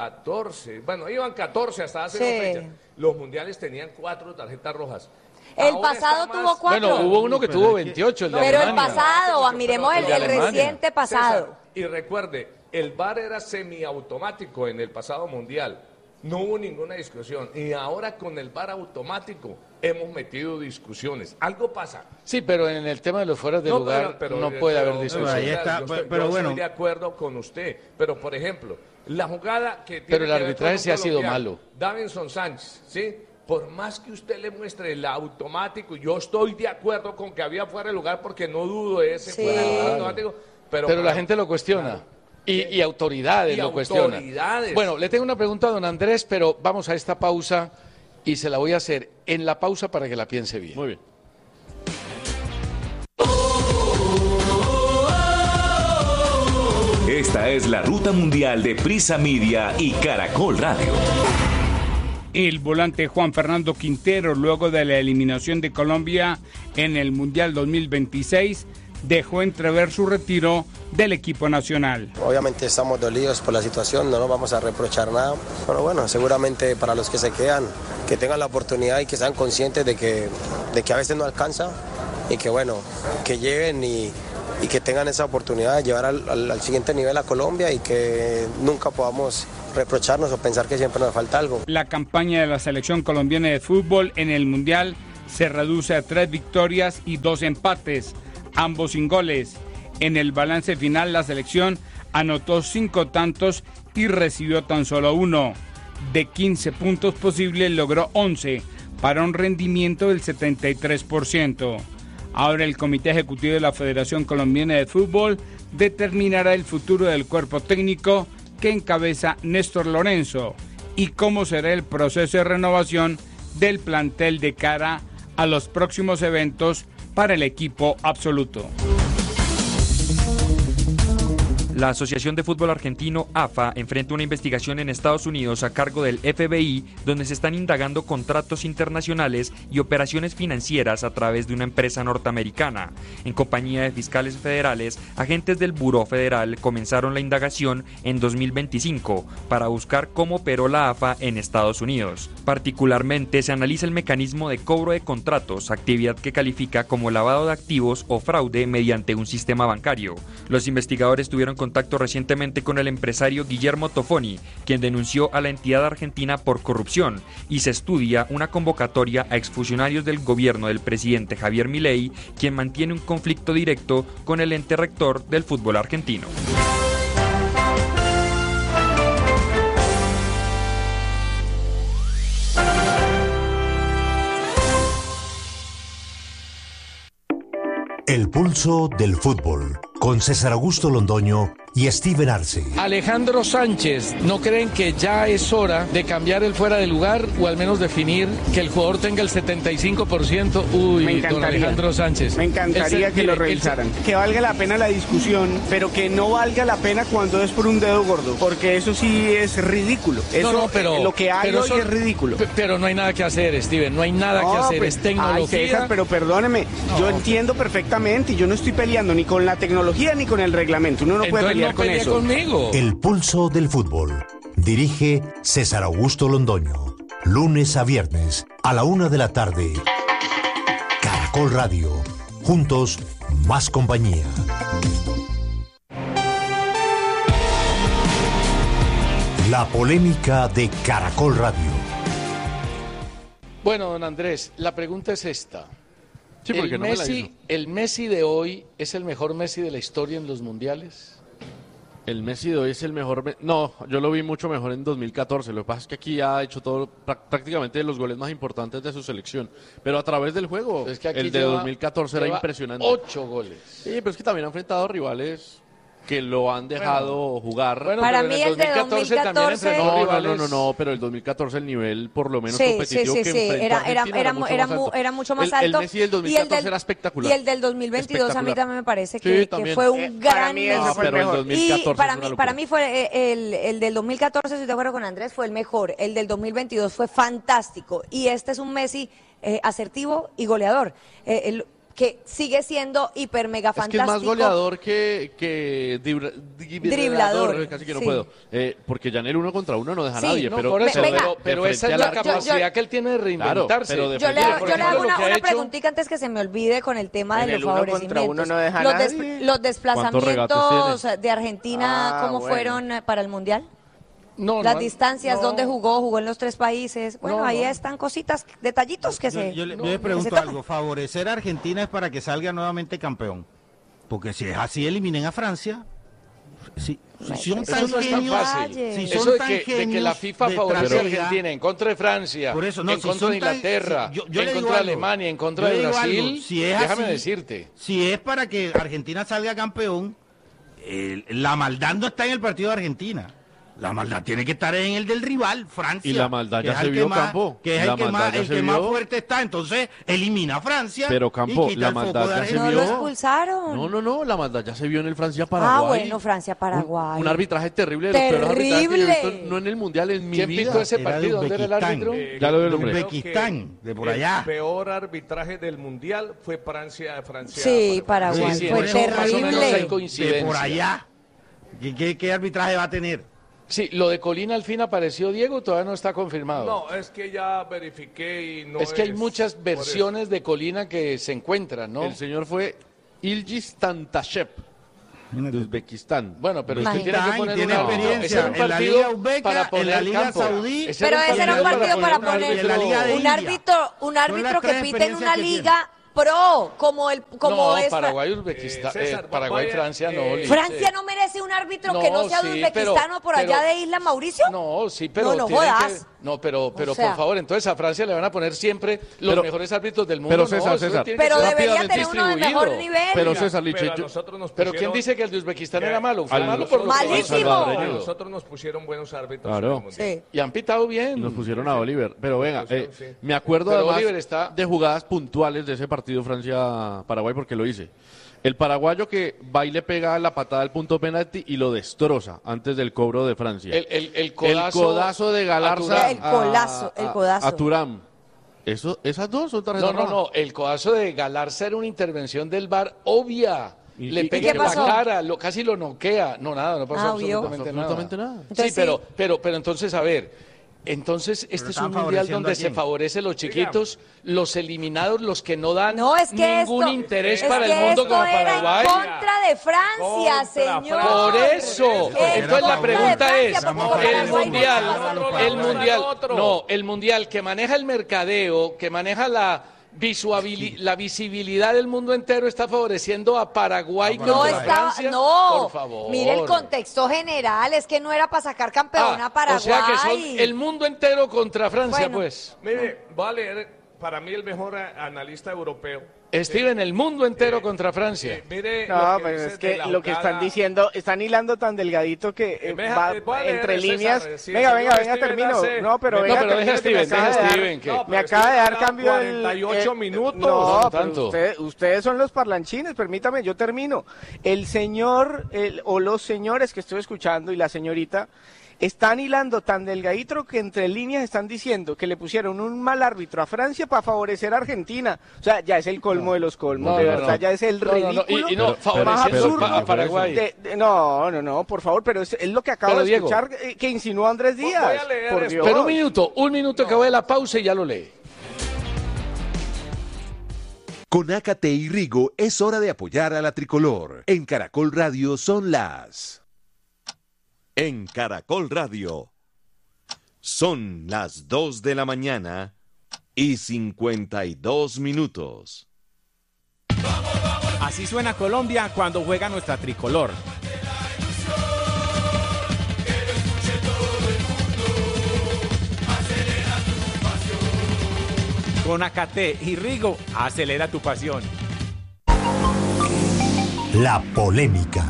[SPEAKER 1] Bueno, iban 14 hasta hace 2 fechas. Los mundiales tenían 4 tarjetas rojas.
[SPEAKER 4] El pasado tuvo 4.
[SPEAKER 2] Bueno, hubo uno que tuvo 28, el de
[SPEAKER 4] Pero
[SPEAKER 2] Alemania.
[SPEAKER 4] el pasado, miremos el reciente pasado.
[SPEAKER 1] César, y recuerde, el VAR era semiautomático en el pasado mundial. No hubo ninguna discusión. Y ahora con el VAR automático hemos metido discusiones. Algo pasa.
[SPEAKER 2] Sí, pero en el tema de los fueras de lugar no puede haber discusión.
[SPEAKER 1] Ahí está, pero bueno. Estoy de acuerdo con usted. Pero, por ejemplo, la jugada que tiene
[SPEAKER 2] pero el arbitraje sí ha sido malo.
[SPEAKER 1] Davinson Sánchez, ¿sí? Por más que usted le muestre el automático, yo estoy de acuerdo con que había fuera de lugar porque no dudo de ese fuera de lugar automático. Pero
[SPEAKER 2] la gente lo cuestiona. Claro. Y autoridades lo cuestionan. Bueno, le tengo una pregunta a don Andrés, pero vamos a esta pausa y se la voy a hacer en la pausa para que la piense bien.
[SPEAKER 5] Muy bien.
[SPEAKER 7] Esta es la ruta mundial de Prisa Media y Caracol Radio.
[SPEAKER 10] El volante Juan Fernando Quintero, luego de la eliminación de Colombia en el Mundial 2026, dejó entrever su retiro del equipo nacional.
[SPEAKER 11] Obviamente estamos dolidos por la situación, no nos vamos a reprochar nada, pero bueno, seguramente para los que se quedan, que tengan la oportunidad y que sean conscientes de que a veces no alcanza, que bueno, que lleguen y que tengan esa oportunidad de llevar al siguiente nivel a Colombia y que nunca podamos reprocharnos o pensar que siempre nos falta algo.
[SPEAKER 10] La campaña de la selección colombiana de fútbol en el Mundial se reduce a 3 victorias y 2 empates, ambos sin goles. En el balance final, la selección anotó 5 tantos y recibió tan solo 1. De 15 puntos posibles, logró 11, para un rendimiento del 73%. Ahora el Comité Ejecutivo de la Federación Colombiana de Fútbol determinará el futuro del cuerpo técnico que encabeza Néstor Lorenzo y cómo será el proceso de renovación del plantel de cara a los próximos eventos para el equipo absoluto.
[SPEAKER 12] La Asociación de Fútbol Argentino, AFA, enfrenta una investigación en Estados Unidos a cargo del FBI, donde se están indagando contratos internacionales y operaciones financieras a través de una empresa norteamericana. En compañía de fiscales federales, agentes del Buró Federal comenzaron la indagación en 2025 para buscar cómo operó la AFA en Estados Unidos. Particularmente, se analiza el mecanismo de cobro de contratos, actividad que califica como lavado de activos o fraude mediante un sistema bancario. Los investigadores tuvieron contacto recientemente con el empresario Guillermo Tofoni, quien denunció a la entidad argentina por corrupción, y se estudia una convocatoria a exfuncionarios del gobierno del presidente Javier Milei, quien mantiene un conflicto directo con el ente rector del fútbol argentino.
[SPEAKER 9] El pulso del fútbol, con César Augusto Londoño y Steven Arce.
[SPEAKER 2] Alejandro Sánchez, ¿no creen que ya es hora de cambiar el fuera de lugar o al menos definir que el jugador tenga el 75%? Uy, don Alejandro Sánchez.
[SPEAKER 3] Me encantaría que lo revisaran. Que valga la pena la discusión, pero que no valga la pena cuando es por un dedo gordo, porque eso sí es ridículo. Eso, pero lo que hay hoy es ridículo.
[SPEAKER 2] Pero no hay nada que hacer, Steven, no hay nada que hacer,
[SPEAKER 3] pues,
[SPEAKER 2] es tecnología.
[SPEAKER 3] Ay, César, pero perdóneme, yo entiendo perfectamente y yo no estoy peleando ni con la tecnología ni con el reglamento. Uno no puede pelear con eso.
[SPEAKER 2] Conmigo.
[SPEAKER 9] El pulso del fútbol. Dirige César Augusto Londoño. Lunes a viernes a la 1 de la tarde. Caracol Radio. Juntos, más compañía. La polémica de Caracol Radio.
[SPEAKER 2] Bueno, don Andrés, la pregunta es esta.
[SPEAKER 5] Sí, porque no me la hizo.
[SPEAKER 2] ¿El Messi de hoy es el mejor Messi de la historia en los mundiales?
[SPEAKER 5] El Messi de hoy es el mejor. No, yo lo vi mucho mejor en 2014. Lo que pasa es que aquí ha hecho todo, prácticamente los goles más importantes de su selección. Pero a través del juego,
[SPEAKER 2] es que aquí
[SPEAKER 5] el de 2014 era impresionante.
[SPEAKER 2] 8 goles.
[SPEAKER 5] Sí, pero es que también ha enfrentado rivales que lo han dejado jugar.
[SPEAKER 4] Bueno, para mí el de 2014
[SPEAKER 2] también enfrentó rivales.
[SPEAKER 5] No, pero el 2014 el nivel por lo menos competitivo que enfrentó
[SPEAKER 4] era mucho más alto.
[SPEAKER 5] El Messi del 2014 era espectacular.
[SPEAKER 4] Y el del 2022 a mí también me parece que fue un gran Messi.
[SPEAKER 5] Pero el 2014
[SPEAKER 4] y para mí fue el del 2014, estoy de acuerdo con Andrés, fue el mejor. El del 2022 fue fantástico. Y este es un Messi asertivo y goleador. Que sigue siendo hiper mega fantástico.
[SPEAKER 5] Es que es más goleador que driblador, casi que no puedo. Porque ya en el 1 contra 1 no deja a nadie.
[SPEAKER 2] No, pero esa es la capacidad que él tiene de reinventarse.
[SPEAKER 5] Claro,
[SPEAKER 4] yo le hago una preguntita antes que se me olvide con el tema de los favorecimientos.
[SPEAKER 3] No deja
[SPEAKER 4] los desplazamientos de Argentina, ¿cómo fueron para el Mundial? Las distancias, ¿dónde jugó en los 3 países? Bueno, ahí están cositas, detallitos que
[SPEAKER 6] yo le pregunto algo, favorecer a Argentina es para que salga nuevamente campeón, porque si es así, eliminen a Francia. Si son tan genios,
[SPEAKER 2] de que la FIFA favorece a Argentina en contra de Francia, por eso, en contra de Inglaterra, en contra de Alemania, en contra de Brasil, déjame decirte.
[SPEAKER 6] Si es para que Argentina salga campeón, la maldad no está en el partido de Argentina. La maldad tiene que estar en el del rival, Francia.
[SPEAKER 5] Y la maldad ya se vio, Campo.
[SPEAKER 6] Que es el que más fuerte está. Entonces, elimina a Francia.
[SPEAKER 5] Pero, Campo, la maldad ya se vio.
[SPEAKER 4] ¿No lo expulsaron?
[SPEAKER 5] No, la maldad ya se vio en el Francia-Paraguay.
[SPEAKER 4] Bueno, Francia-Paraguay.
[SPEAKER 5] Un arbitraje terrible. De los peores arbitrajes que yo he visto, no en el Mundial, en mi vida.
[SPEAKER 2] ¿Quién pitó ese partido? ¿Dónde era el árbitro?
[SPEAKER 5] Ya lo del
[SPEAKER 6] Uzbekistán, de por allá.
[SPEAKER 1] El peor arbitraje del Mundial fue Francia.
[SPEAKER 4] Sí, Paraguay. Fue terrible.
[SPEAKER 6] De por allá. ¿Qué arbitraje va a tener?
[SPEAKER 2] Sí, lo de Colina al fin apareció, Diego, todavía no está confirmado.
[SPEAKER 1] No, es que ya verifiqué y no
[SPEAKER 2] es que hay muchas versiones de Colina que se encuentran, ¿no?
[SPEAKER 5] El señor fue Ilgiz Tantashev, de Uzbekistán.
[SPEAKER 2] Bueno, pero usted tiene que poner
[SPEAKER 6] tiene
[SPEAKER 2] una
[SPEAKER 6] experiencia en la Liga Uzbeka, en la Liga Saudí.
[SPEAKER 4] Pero ese era un partido para poner
[SPEAKER 6] en la Liga de
[SPEAKER 4] un árbitro que pite en una liga pro, como es
[SPEAKER 2] Paraguay, Uzbekistán, Paraguay, Francia, no.
[SPEAKER 4] ¿Francia no merece un árbitro que no sea de Uzbekistán o por allá de Isla Mauricio?
[SPEAKER 2] No, sí, pero
[SPEAKER 4] no jodas.
[SPEAKER 2] Pero por favor, entonces a Francia le van a poner siempre los mejores árbitros del mundo.
[SPEAKER 5] Pero César,
[SPEAKER 4] pero debería tener uno de mejor nivel.
[SPEAKER 5] Pero César,
[SPEAKER 2] pero ¿quién dice que el de Uzbekistán era malo? Fue malo por
[SPEAKER 4] malísimo.
[SPEAKER 1] A nosotros nos pusieron buenos árbitros.
[SPEAKER 5] Claro.
[SPEAKER 4] Sí.
[SPEAKER 2] Y han pitado bien.
[SPEAKER 5] Nos pusieron a Oliver. Pero venga, me acuerdo además de jugadas puntuales de ese partido Francia-Paraguay porque lo hice. El paraguayo que va y le pega la patada al punto penalti y lo destroza antes del cobro de Francia.
[SPEAKER 2] El codazo
[SPEAKER 5] de Galarza
[SPEAKER 4] el codazo.
[SPEAKER 5] A Thuram. Esas dos son tarjetas rojas.
[SPEAKER 2] No, el codazo de Galarza era una intervención del VAR obvia. Le pega en la cara, casi lo noquea. No, nada, no pasó absolutamente nada.
[SPEAKER 4] Entonces,
[SPEAKER 2] sí, pero entonces, a ver... Entonces, este es un mundial donde se favorece los chiquitos, los eliminados, los que no dan ningún interés para el mundo como Paraguay.
[SPEAKER 4] En contra de Francia, señor.
[SPEAKER 2] Por eso. Entonces la pregunta es, el mundial que maneja el mercadeo, que maneja la visibilidad del mundo entero, está favoreciendo a Paraguay contra Francia.
[SPEAKER 4] No,
[SPEAKER 2] por favor.
[SPEAKER 4] Mire el contexto general, es que no era para sacar campeón a Paraguay.
[SPEAKER 2] O sea que son el mundo entero contra Francia, pues.
[SPEAKER 1] Mire, voy a leer para mí el mejor analista europeo.
[SPEAKER 2] Steven, el mundo entero contra Francia.
[SPEAKER 1] Mire,
[SPEAKER 3] no, pero es que lo que están diciendo, están hilando tan delgadito que va entre líneas. César, venga, termino. No, pero
[SPEAKER 2] deja Steven,
[SPEAKER 3] me acaba de dar cambio
[SPEAKER 1] 48 minutos.
[SPEAKER 3] No, tanto. Ustedes son los parlanchines, permítame, yo termino. El señor, o los señores que estoy escuchando y la señorita, están hilando tan delgadito que entre líneas están diciendo que le pusieron un mal árbitro a Francia para favorecer a Argentina. O sea, ya es el colmo de los colmos, de verdad, ya es el ridículo más absurdo
[SPEAKER 2] a Paraguay.
[SPEAKER 3] No, por favor, pero es lo que acabo de escuchar que insinuó Andrés Díaz.
[SPEAKER 1] Voy a leer
[SPEAKER 3] por Dios.
[SPEAKER 2] Pero un minuto que voy a la pausa y ya lo lee.
[SPEAKER 7] Con Ácate y Rigo es hora de apoyar a la tricolor. En Caracol Radio son las... En Caracol Radio son las 2 de la mañana y 52 minutos.
[SPEAKER 13] Así suena Colombia cuando juega nuestra tricolor. Con Ácate y Rigo, acelera tu pasión.
[SPEAKER 9] La polémica.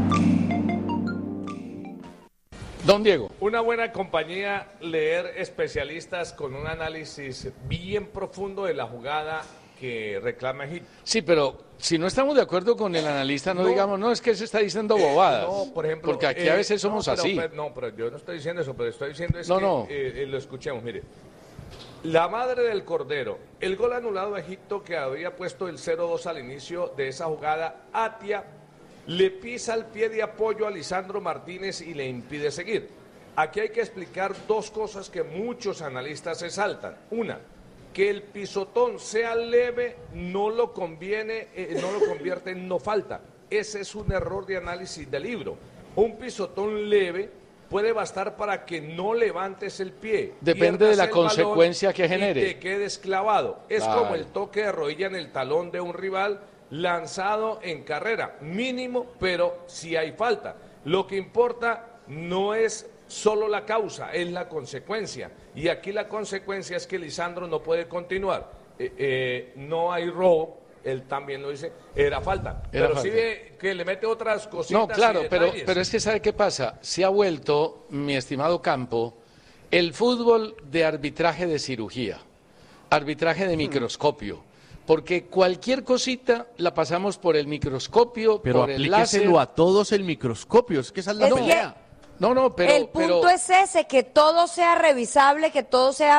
[SPEAKER 2] Don Diego.
[SPEAKER 1] Una buena compañía, leer especialistas con un análisis bien profundo de la jugada que reclama Egipto.
[SPEAKER 2] Sí, pero si no estamos de acuerdo con el analista, no digamos, no, es que se está diciendo bobadas.
[SPEAKER 1] No, por ejemplo.
[SPEAKER 2] Porque aquí a veces somos así.
[SPEAKER 1] Pero yo no estoy diciendo eso, pero estoy diciendo que lo escuchemos, mire. La madre del Cordero, el gol anulado a Egipto que había puesto el 0-2 al inicio de esa jugada, Atia le pisa el pie de apoyo a Lisandro Martínez y le impide seguir. Aquí hay que explicar dos cosas que muchos analistas se saltan. Una, que el pisotón sea leve no lo convierte en no falta. Ese es un error de análisis del libro. Un pisotón leve puede bastar para que no levantes el pie.
[SPEAKER 2] Depende de la consecuencia que genere.
[SPEAKER 1] Y te quedes clavado. Es como el toque de rodilla en el talón de un rival lanzado en carrera, mínimo, pero si hay falta. Lo que importa no es solo la causa, es la consecuencia. Y aquí la consecuencia es que Lisandro no puede continuar. No hay robo, él también lo dice, era falta. Sí ve que le mete otras cositas.
[SPEAKER 2] No, claro, pero es que ¿sabe qué pasa? Se ha vuelto, mi estimado Campo, el fútbol de arbitraje de cirugía, arbitraje de microscopio. Porque cualquier cosita la pasamos por el microscopio,
[SPEAKER 5] pero
[SPEAKER 2] por el láser.
[SPEAKER 5] Pero a todos el microscopio, es que esa es la pelea.
[SPEAKER 2] No, pero...
[SPEAKER 4] El punto es ese, que todo sea revisable, que todo sea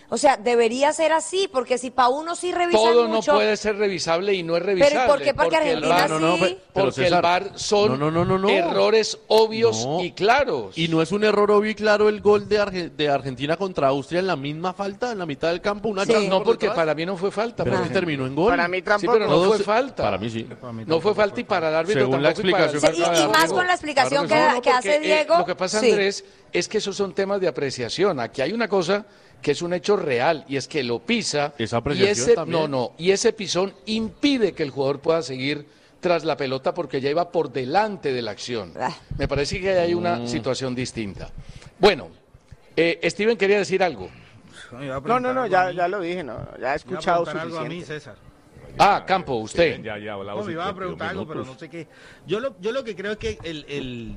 [SPEAKER 4] O sea, debería ser así, porque si para uno sí revisan
[SPEAKER 2] todo
[SPEAKER 4] mucho...
[SPEAKER 2] no puede ser revisable y no es revisable.
[SPEAKER 4] ¿Pero por qué? Porque Argentina sí.
[SPEAKER 2] Porque el VAR son errores obvios y claros.
[SPEAKER 5] Y no es un error obvio y claro el gol de Argentina contra Austria en la misma falta, en la mitad del campo.
[SPEAKER 2] No, porque para mí no fue falta.
[SPEAKER 5] Pero que terminó en gol.
[SPEAKER 3] Para mí tampoco.
[SPEAKER 2] Sí, pero no fue falta.
[SPEAKER 5] Para mí sí.
[SPEAKER 2] No fue falta y para el árbitro
[SPEAKER 5] según la explicación.
[SPEAKER 4] Y más con la explicación que hace Diego.
[SPEAKER 2] Lo que pasa, Andrés, es que esos son temas de apreciación. Aquí hay una cosa que es un hecho real, y es que lo pisa,
[SPEAKER 5] esa apreciación también.
[SPEAKER 2] Y ese pisón impide que el jugador pueda seguir tras la pelota porque ya iba por delante de la acción. Me parece que hay una situación distinta. Bueno, Steven quería decir algo.
[SPEAKER 3] No, ya lo dije, ya he escuchado suficiente.
[SPEAKER 6] Algo a mí, César.
[SPEAKER 2] Campo, usted.
[SPEAKER 6] No, me iba a preguntar algo, pero no sé qué. Yo lo que creo es que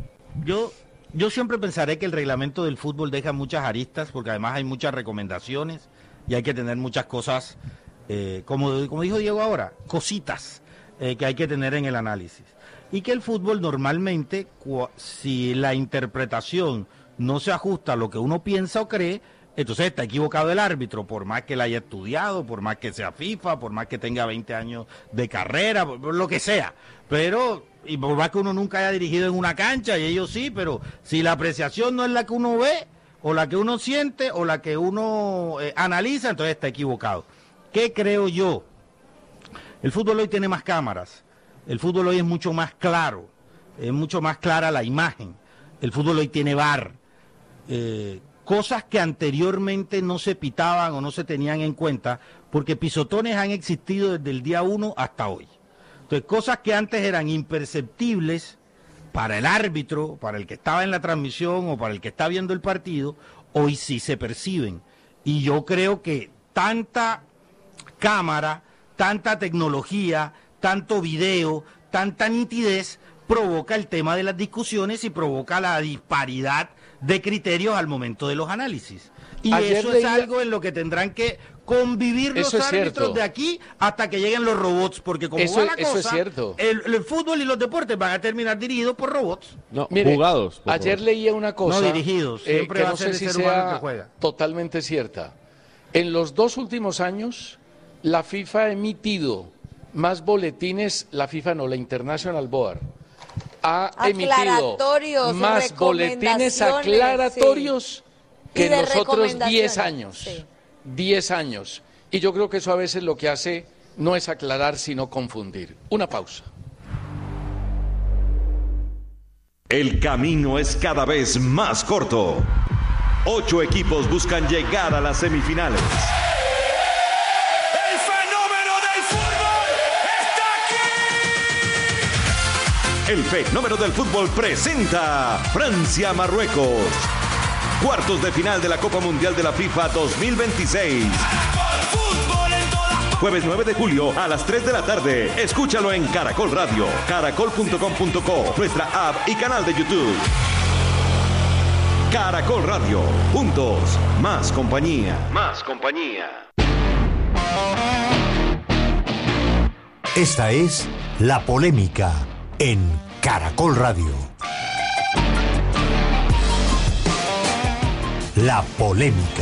[SPEAKER 6] yo siempre pensaré que el reglamento del fútbol deja muchas aristas, porque además hay muchas recomendaciones y hay que tener muchas cosas, como dijo Diego ahora, cositas que hay que tener en el análisis. Y que el fútbol normalmente, si la interpretación no se ajusta a lo que uno piensa o cree, entonces está equivocado el árbitro, por más que la haya estudiado, por más que sea FIFA, por más que tenga 20 años de carrera, por lo que sea. Y por más que uno nunca haya dirigido en una cancha, y ellos sí, pero si la apreciación no es la que uno ve, o la que uno siente, o la que uno analiza, entonces está equivocado. ¿Qué creo yo? El fútbol hoy tiene más cámaras, el fútbol hoy es mucho más claro, es mucho más clara la imagen, el fútbol hoy tiene VAR, cosas que anteriormente no se pitaban o no se tenían en cuenta, porque pisotones han existido desde el día 1 hasta hoy. Entonces, cosas que antes eran imperceptibles para el árbitro, para el que estaba en la transmisión o para el que está viendo el partido, hoy sí se perciben. Y yo creo que tanta cámara, tanta tecnología, tanto video, tanta nitidez, provoca el tema de las discusiones y provoca la disparidad de criterios al momento de los análisis. Y eso es algo en lo que tendrán que convivir los árbitros de aquí hasta que lleguen los robots, porque como va la cosa,
[SPEAKER 2] es cierto.
[SPEAKER 6] El fútbol y los deportes van a terminar dirigidos por robots.
[SPEAKER 5] No, jugados.
[SPEAKER 2] Ayer leía una cosa,
[SPEAKER 6] no dirigidos, siempre
[SPEAKER 2] que
[SPEAKER 6] va
[SPEAKER 2] no
[SPEAKER 6] a ser
[SPEAKER 2] sé si
[SPEAKER 6] el ser humano
[SPEAKER 2] sea
[SPEAKER 6] que juega.
[SPEAKER 2] Totalmente cierta. En los 2 últimos años, la FIFA ha emitido más boletines, la FIFA no, la International Board, ha emitido más boletines aclaratorios que en los otros 10 años.
[SPEAKER 4] Sí.
[SPEAKER 2] 10 años. Y yo creo que eso a veces lo que hace no es aclarar, sino confundir. Una pausa.
[SPEAKER 7] El camino es cada vez más corto. 8 equipos buscan llegar a las semifinales.
[SPEAKER 14] ¡El fenómeno del fútbol está aquí!
[SPEAKER 7] El fenómeno del fútbol presenta Francia-Marruecos. Cuartos de final de la Copa Mundial de la FIFA 2026. Jueves 9 de julio a las 3 de la tarde. Escúchalo en Caracol Radio, caracol.com.co, nuestra app y canal de YouTube. Caracol Radio. Juntos, más compañía. Más compañía.
[SPEAKER 9] Esta es La Polémica en Caracol Radio. La Polémica.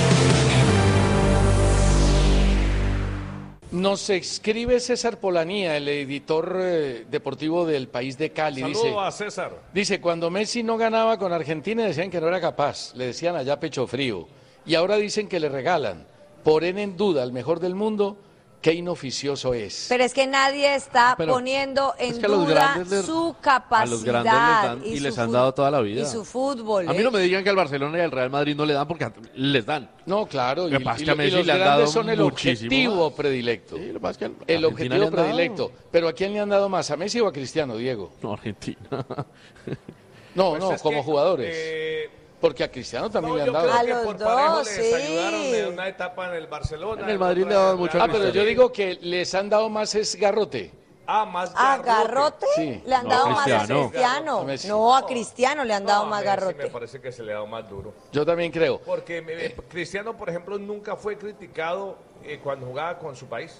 [SPEAKER 2] Nos escribe César Polanía, el editor deportivo del País de Cali.
[SPEAKER 1] Saludos a César.
[SPEAKER 2] Dice, cuando Messi no ganaba con Argentina decían que no era capaz, le decían allá pecho frío. Y ahora dicen que le regalan. Ponen en duda al mejor del mundo, qué inoficioso es.
[SPEAKER 4] Pero es que nadie está poniendo en duda su capacidad.
[SPEAKER 5] A los grandes les dan y les han dado toda la vida.
[SPEAKER 4] Y su fútbol.
[SPEAKER 5] A mí no me digan que al Barcelona y al Real Madrid no le dan porque les dan.
[SPEAKER 2] No, claro.
[SPEAKER 5] Y
[SPEAKER 2] los grandes son el objetivo predilecto.
[SPEAKER 5] Sí, lo que pasa es que
[SPEAKER 2] el objetivo predilecto. Pero ¿a quién le han dado más? ¿A Messi o a Cristiano, Diego?
[SPEAKER 5] No, Argentina.
[SPEAKER 2] No, pues como jugadores. Porque a Cristiano también le han dado.
[SPEAKER 4] A los dos,
[SPEAKER 1] les ayudaron en una etapa en el Barcelona.
[SPEAKER 5] En el Madrid le daban mucho a
[SPEAKER 2] pero yo digo que les han dado más es Garrote.
[SPEAKER 1] Más
[SPEAKER 4] Garrote.
[SPEAKER 2] Sí.
[SPEAKER 4] Le han dado más a Cristiano. No, a Cristiano le han dado más Garrote.
[SPEAKER 1] Me parece que se le ha dado más duro.
[SPEAKER 2] Yo también creo.
[SPEAKER 1] Porque Cristiano, por ejemplo, nunca fue criticado cuando jugaba con su país.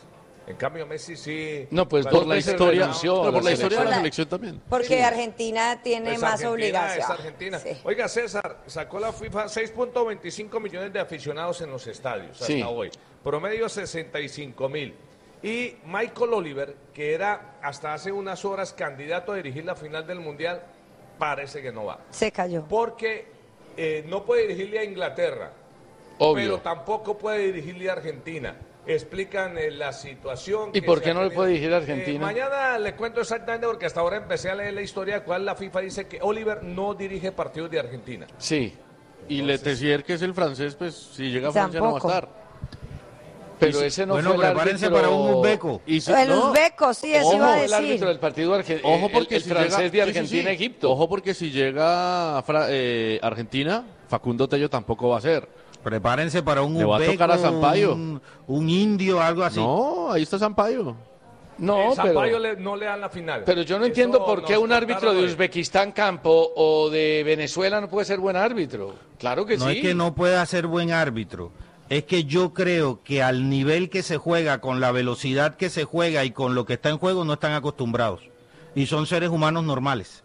[SPEAKER 1] En cambio, Messi sí.
[SPEAKER 2] No, pues
[SPEAKER 5] por la historia, por la historia de la
[SPEAKER 4] Por
[SPEAKER 5] selección también.
[SPEAKER 4] Porque
[SPEAKER 1] Sí.
[SPEAKER 4] Argentina tiene
[SPEAKER 1] Pues
[SPEAKER 4] más
[SPEAKER 1] Argentina
[SPEAKER 4] obligación.
[SPEAKER 1] es Argentina.
[SPEAKER 4] Sí.
[SPEAKER 1] Oiga, César, sacó la FIFA 6.25 millones de aficionados en los estadios
[SPEAKER 2] Sí.
[SPEAKER 1] hasta hoy. Promedio 65.000. Y Michael Oliver, que era hasta hace unas horas candidato a dirigir la final del Mundial, parece que no va.
[SPEAKER 4] Se cayó.
[SPEAKER 1] Porque no puede dirigirle a Inglaterra,
[SPEAKER 2] Obvio.
[SPEAKER 1] pero tampoco puede dirigirle a Argentina. Explican la situación.
[SPEAKER 2] ¿Y
[SPEAKER 1] que
[SPEAKER 2] por
[SPEAKER 1] se
[SPEAKER 2] qué
[SPEAKER 1] ha
[SPEAKER 2] no le
[SPEAKER 1] tenido.
[SPEAKER 2] puede dirigir a Argentina?
[SPEAKER 1] Mañana le cuento exactamente porque hasta ahora empecé a leer la historia de cuál la FIFA dice que Oliver no dirige partidos de Argentina.
[SPEAKER 2] Sí.
[SPEAKER 5] Y Letessier, que es el francés, pues si llega a Francia no va a
[SPEAKER 4] Tampoco.
[SPEAKER 5] estar.
[SPEAKER 2] Pero
[SPEAKER 5] Y
[SPEAKER 2] ese no
[SPEAKER 6] Bueno,
[SPEAKER 2] fue el
[SPEAKER 6] prepárense
[SPEAKER 2] árbitro...
[SPEAKER 6] para un uzbeco.
[SPEAKER 5] Y si-
[SPEAKER 4] El
[SPEAKER 5] no,
[SPEAKER 4] uzbeco, sí, eso
[SPEAKER 2] Ojo,
[SPEAKER 4] iba a
[SPEAKER 2] el árbitro
[SPEAKER 4] decir.
[SPEAKER 2] del partido
[SPEAKER 5] Ojo porque
[SPEAKER 2] el
[SPEAKER 5] si
[SPEAKER 2] francés
[SPEAKER 5] llega-
[SPEAKER 2] de Argentina-Egipto.
[SPEAKER 5] Ojo porque si llega Argentina, Facundo Tello tampoco va a ser.
[SPEAKER 6] Prepárense para un
[SPEAKER 5] Le va a
[SPEAKER 6] uzbeco,
[SPEAKER 5] tocar a Sampaio.
[SPEAKER 6] un indio, algo así.
[SPEAKER 5] No, ahí está Sampaio.
[SPEAKER 2] No,
[SPEAKER 1] Sampaio
[SPEAKER 2] pero,
[SPEAKER 1] no le dan la final.
[SPEAKER 2] pero yo no
[SPEAKER 1] Eso
[SPEAKER 2] entiendo por qué
[SPEAKER 1] nos
[SPEAKER 2] un árbitro
[SPEAKER 1] contaron
[SPEAKER 2] de
[SPEAKER 1] hoy.
[SPEAKER 2] Uzbekistán Campo o de Venezuela no puede ser buen árbitro. Claro que
[SPEAKER 6] No
[SPEAKER 2] sí.
[SPEAKER 6] es que no pueda ser buen árbitro, es que yo creo que al nivel que se juega, con la velocidad que se juega y con lo que está en juego, no están acostumbrados. Y son seres humanos normales.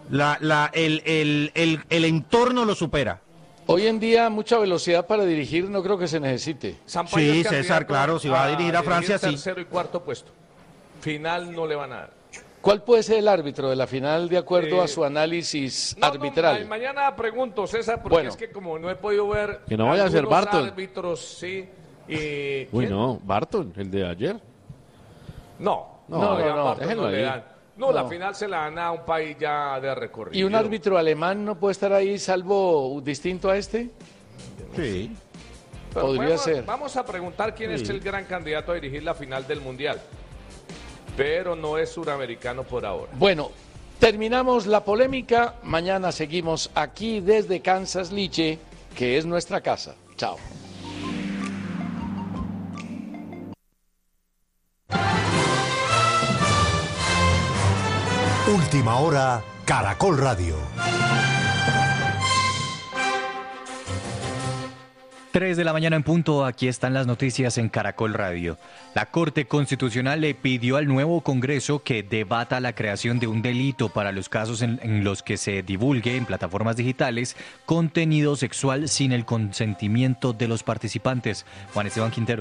[SPEAKER 6] El entorno lo supera.
[SPEAKER 2] Hoy en día mucha velocidad para dirigir no creo que se necesite.
[SPEAKER 1] Sampaio
[SPEAKER 6] Sí,
[SPEAKER 1] es
[SPEAKER 6] César,
[SPEAKER 1] candidato
[SPEAKER 6] claro, si va a dirigir a Francia, sí.
[SPEAKER 1] tercero y cuarto puesto. Final no le van a dar.
[SPEAKER 2] ¿Cuál puede ser el árbitro de la final de acuerdo
[SPEAKER 1] Eh,
[SPEAKER 2] a su análisis
[SPEAKER 1] No,
[SPEAKER 2] arbitral?
[SPEAKER 1] mañana pregunto, César, porque
[SPEAKER 2] Bueno.
[SPEAKER 1] es que como no he podido ver
[SPEAKER 5] Que no vaya a ser
[SPEAKER 1] algunos
[SPEAKER 5] Barton.
[SPEAKER 1] árbitros, sí. Y,
[SPEAKER 5] Uy,
[SPEAKER 1] ¿quién?
[SPEAKER 5] no, Barton, el de ayer.
[SPEAKER 1] No,
[SPEAKER 2] No,
[SPEAKER 1] ya
[SPEAKER 2] no,
[SPEAKER 1] Barton
[SPEAKER 5] déjenlo
[SPEAKER 1] no le
[SPEAKER 5] ahí.
[SPEAKER 1] dan. No, la
[SPEAKER 2] No.
[SPEAKER 1] final se la dan a un país ya de recorrido.
[SPEAKER 2] ¿Y un árbitro alemán no puede estar ahí salvo distinto a este?
[SPEAKER 6] Sí.
[SPEAKER 1] Pero
[SPEAKER 2] podría ser.
[SPEAKER 1] Vamos a preguntar quién es el gran candidato a dirigir la final del Mundial. Pero no es suramericano por ahora.
[SPEAKER 2] Bueno, terminamos la polémica. Mañana seguimos aquí desde Kansas Liche, que es nuestra casa. Chao.
[SPEAKER 9] Última hora, Caracol Radio.
[SPEAKER 15] 3 de la mañana en punto, aquí están las noticias en Caracol Radio. La Corte Constitucional le pidió al nuevo Congreso que debata la creación de un delito para los casos en los que se divulgue en plataformas digitales contenido sexual sin el consentimiento de los participantes. Juan Esteban Quintero.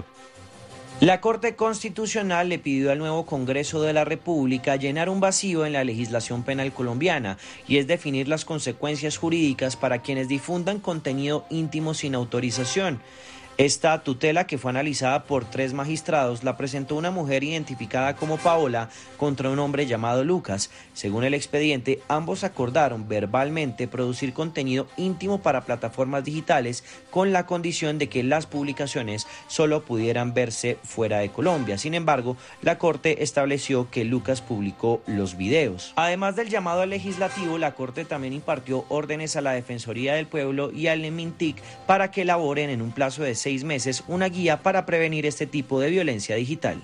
[SPEAKER 16] La Corte Constitucional le pidió al nuevo Congreso de la República llenar un vacío en la legislación penal colombiana y es definir las consecuencias jurídicas para quienes difundan contenido íntimo sin autorización. Esta tutela, que fue analizada por 3 magistrados, la presentó una mujer identificada como Paola contra un hombre llamado Lucas. Según el expediente, ambos acordaron verbalmente producir contenido íntimo para plataformas digitales con la condición de que las publicaciones solo pudieran verse fuera de Colombia. Sin embargo, la Corte estableció que Lucas publicó los videos. Además del llamado al legislativo, la Corte también impartió órdenes a la Defensoría del Pueblo y al MINTIC para que elaboren en un plazo de 6 meses una guía para prevenir este tipo de violencia digital.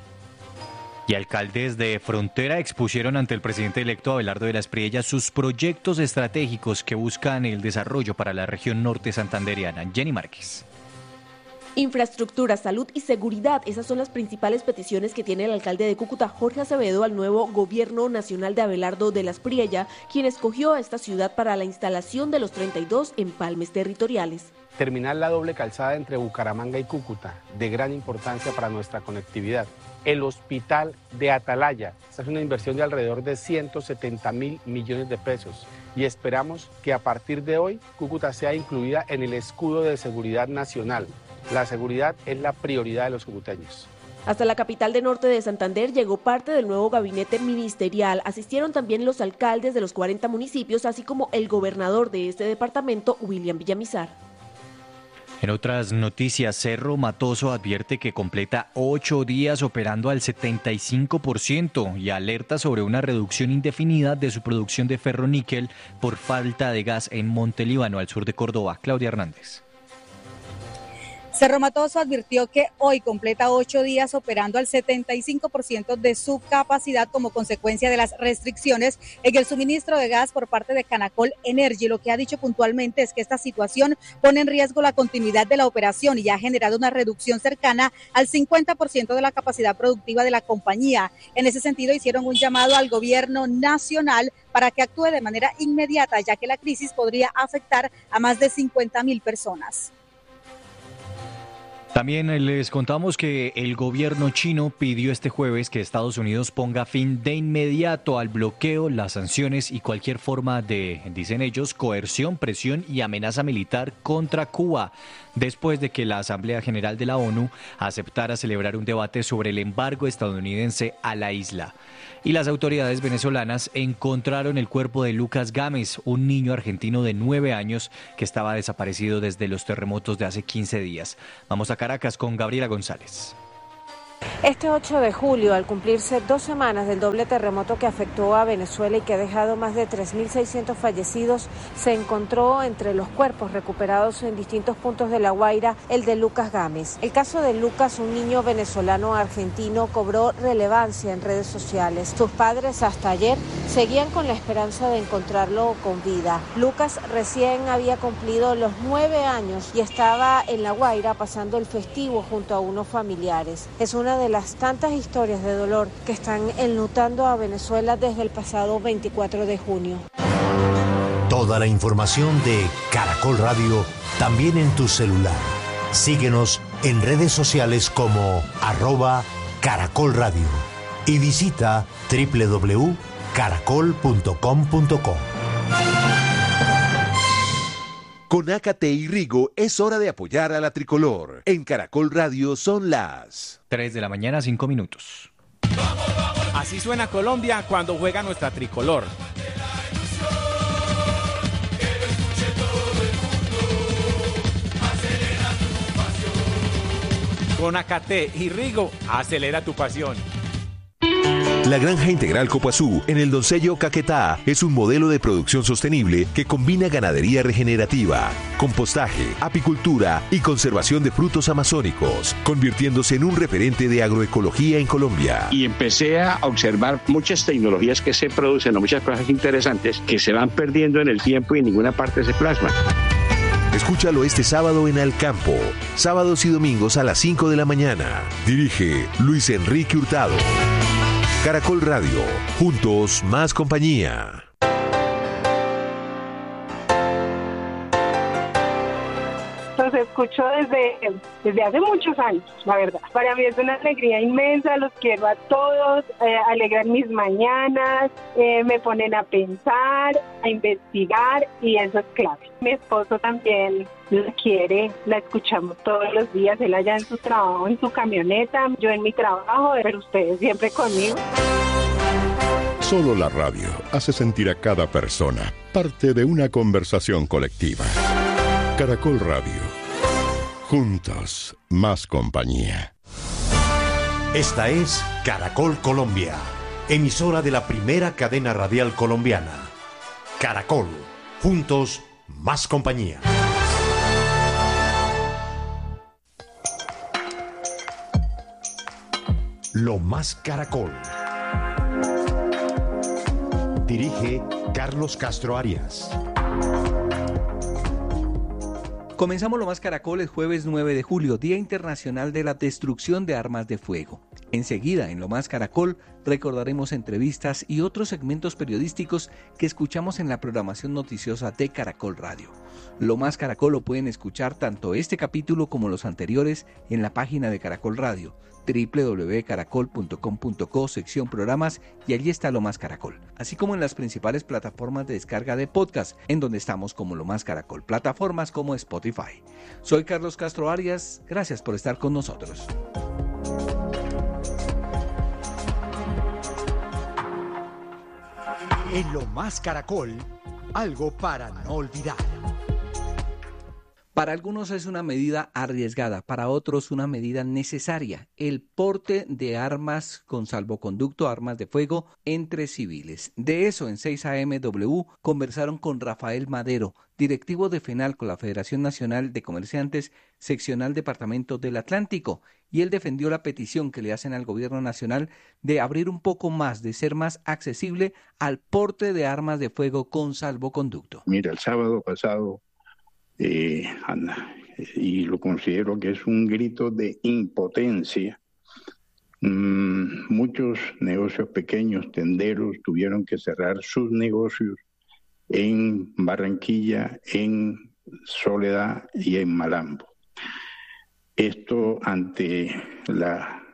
[SPEAKER 15] Y alcaldes de Frontera expusieron ante el presidente electo Abelardo de la Espriella sus proyectos estratégicos que buscan el desarrollo para la región norte santandereana. Jenny Márquez.
[SPEAKER 17] Infraestructura, salud y seguridad, esas son las principales peticiones que tiene el alcalde de Cúcuta, Jorge Acevedo, al nuevo gobierno nacional de Abelardo de la Espriella, quien escogió a esta ciudad para la instalación de los 32 empalmes territoriales.
[SPEAKER 18] Terminar la doble calzada entre Bucaramanga y Cúcuta, de gran importancia para nuestra conectividad. El hospital de Atalaya, esta es una inversión de alrededor de 170.000 millones de pesos y esperamos que a partir de hoy Cúcuta sea incluida en el escudo de seguridad nacional. La seguridad es la prioridad de los cucuteños.
[SPEAKER 17] Hasta la capital de norte de Santander llegó parte del nuevo gabinete ministerial. Asistieron también los alcaldes de los 40 municipios, así como el gobernador de este departamento, William Villamizar.
[SPEAKER 15] En otras noticias, Cerro Matoso advierte que completa 8 días operando al 75% y alerta sobre una reducción indefinida de su producción de ferroníquel por falta de gas en Montelíbano, al sur de Córdoba. Claudia Hernández.
[SPEAKER 19] Cerro Matoso advirtió que hoy completa 8 días operando al 75% de su capacidad como consecuencia de las restricciones en el suministro de gas por parte de Canacol Energy. Lo que ha dicho puntualmente es que esta situación pone en riesgo la continuidad de la operación y ha generado una reducción cercana al 50% de la capacidad productiva de la compañía. En ese sentido, hicieron un llamado al gobierno nacional para que actúe de manera inmediata, ya que la crisis podría afectar a más de 50.000 personas.
[SPEAKER 15] También les contamos que el gobierno chino pidió este jueves que Estados Unidos ponga fin de inmediato al bloqueo, las sanciones y cualquier forma de, dicen ellos, coerción, presión y amenaza militar contra Cuba, después de que la Asamblea General de la ONU aceptara celebrar un debate sobre el embargo estadounidense a la isla. Y las autoridades venezolanas encontraron el cuerpo de Lucas Gámez, un niño argentino de 9 años que estaba desaparecido desde los terremotos de hace 15 días. Vamos a Caracas con Gabriela González.
[SPEAKER 20] Este 8 de julio, al cumplirse 2 semanas del doble terremoto que afectó a Venezuela y que ha dejado más de 3.600 fallecidos, se encontró entre los cuerpos recuperados en distintos puntos de La Guaira el de Lucas Gámez. El caso de Lucas, un niño venezolano argentino, cobró relevancia en redes sociales. Sus padres hasta ayer seguían con la esperanza de encontrarlo con vida. Lucas recién había cumplido los 9 años y estaba en La Guaira pasando el festivo junto a unos familiares. Es una de las tantas historias de dolor que están enlutando a Venezuela desde el pasado 24 de junio.
[SPEAKER 9] Toda la información de Caracol Radio también en tu celular. Síguenos en redes sociales como @Caracol Radio y visita www.caracol.com.co.
[SPEAKER 7] Con Ácate y Rigo es hora de apoyar a la tricolor. En Caracol Radio son las
[SPEAKER 15] 3 de la mañana, 5 minutos.
[SPEAKER 13] Así suena Colombia cuando juega nuestra tricolor. Con Ácate y Rigo, acelera tu pasión.
[SPEAKER 7] La Granja Integral Copuazú, en el Doncello Caquetá, es un modelo de producción sostenible que combina ganadería regenerativa, compostaje, apicultura y conservación de frutos amazónicos, convirtiéndose en un referente de agroecología en Colombia.
[SPEAKER 8] Y empecé a observar muchas tecnologías que se producen, muchas cosas interesantes que se van perdiendo en el tiempo y en ninguna parte se plasman.
[SPEAKER 7] Escúchalo este sábado en Al Campo, sábados y domingos a las 5 de la mañana. Dirige Luis Enrique Hurtado. Caracol Radio, juntos más compañía.
[SPEAKER 21] Los escucho desde hace muchos años, la verdad. Para mí es una alegría inmensa, los quiero a todos, alegran mis mañanas, me ponen a pensar, a investigar y eso es clave. Mi esposo también la quiere, la escuchamos todos los días, él allá en su trabajo, en su camioneta, yo en mi trabajo, pero ustedes siempre conmigo.
[SPEAKER 22] Solo la radio hace sentir a cada persona parte de una conversación colectiva. Caracol Radio. Juntos, más compañía.
[SPEAKER 9] Esta es Caracol Colombia, emisora de la primera cadena radial colombiana. Caracol. Juntos, más compañía. Lo más Caracol. Dirige Carlos Castro Arias.
[SPEAKER 23] Comenzamos Lo Más Caracol el jueves 9 de julio, Día Internacional de la Destrucción de Armas de Fuego. Enseguida, en Lo Más Caracol, recordaremos entrevistas y otros segmentos periodísticos que escuchamos en la programación noticiosa de Caracol Radio. Lo Más Caracol lo pueden escuchar tanto este capítulo como los anteriores en la página de Caracol Radio, www.caracol.com.co, sección programas, y allí está Lo Más Caracol, así como en las principales plataformas de descarga de podcast, en donde estamos como Lo Más Caracol, plataformas como Spotify. Soy Carlos Castro Arias, gracias por estar con nosotros.
[SPEAKER 9] En Lo Más Caracol, algo para no olvidar.
[SPEAKER 23] Para algunos es una medida arriesgada, para otros una medida necesaria, el porte de armas con salvoconducto, armas de fuego entre civiles. De eso en 6 AMW conversaron con Rafael Madero, directivo de FENALCO, la Federación Nacional de Comerciantes, seccional Departamento del Atlántico, y él defendió la petición que le hacen al gobierno nacional de abrir un poco más, de ser más accesible al porte de armas de fuego con salvoconducto.
[SPEAKER 10] Mira, el sábado pasado, y lo considero que es un grito de impotencia. Muchos negocios pequeños, tenderos, tuvieron que cerrar sus negocios en Barranquilla, en Soledad y en Malambo. Esto ante la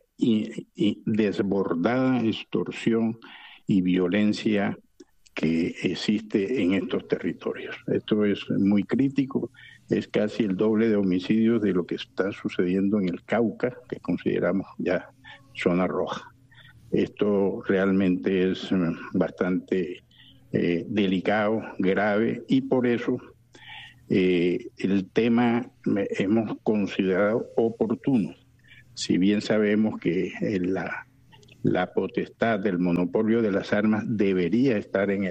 [SPEAKER 10] desbordada extorsión y violencia que existe en estos territorios. Esto es muy crítico, es casi el doble de homicidios de lo que está sucediendo en el Cauca, que consideramos ya zona roja. Esto realmente es bastante delicado, grave, y por eso el tema hemos considerado oportuno. Si bien sabemos que la potestad del monopolio de las armas debería estar en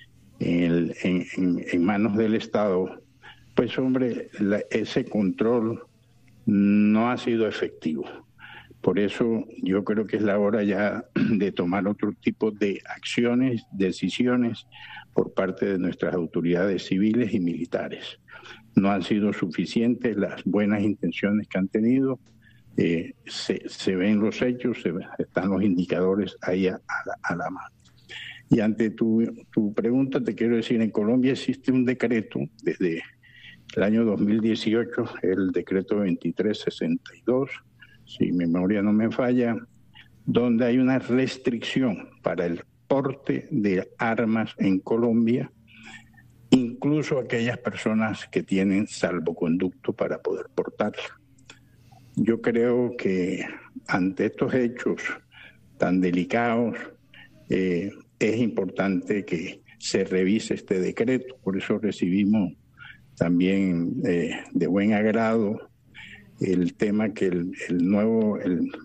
[SPEAKER 10] manos del Estado, pues hombre, ese control no ha sido efectivo. Por eso yo creo que es la hora ya de tomar otro tipo de acciones, decisiones por parte de nuestras autoridades civiles y militares. No han sido suficientes las buenas intenciones que han tenido. Se ven los hechos, están los indicadores ahí a la mano. Y ante tu pregunta te quiero decir, en Colombia existe un decreto desde el año 2018, el decreto 2362, si mi memoria no me falla, donde hay una restricción para el porte de armas en Colombia, incluso aquellas personas que tienen salvoconducto para poder portarla. Yo creo que ante estos hechos tan delicados es importante que se revise este decreto. Por eso recibimos también de buen agrado el tema que el nuevo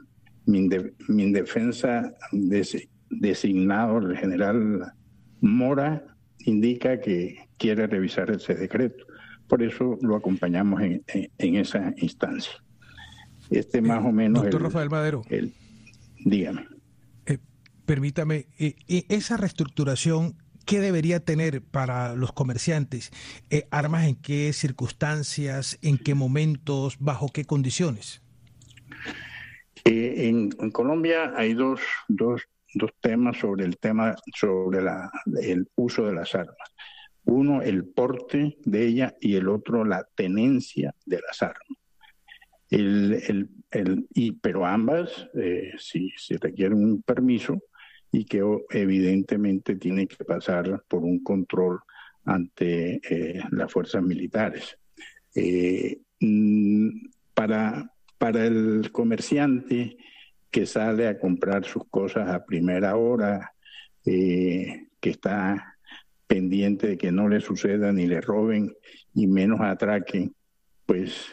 [SPEAKER 10] Mindefensa designado, el general Mora, indica que quiere revisar ese decreto. Por eso lo acompañamos en esa instancia. Más o menos...
[SPEAKER 11] Doctor Rafael Madero.
[SPEAKER 10] Dígame.
[SPEAKER 11] Permítame, esa reestructuración, ¿qué debería tener para los comerciantes? ¿Armas en qué circunstancias, en qué momentos, bajo qué condiciones?
[SPEAKER 10] En Colombia hay dos temas sobre el uso de las armas. Uno, el porte de ella, y el otro, la tenencia de las armas. Pero ambas si requieren un permiso y que evidentemente tiene que pasar por un control ante las fuerzas militares. Para el comerciante que sale a comprar sus cosas a primera hora, que está pendiente de que no le suceda ni le roben y menos atraquen, pues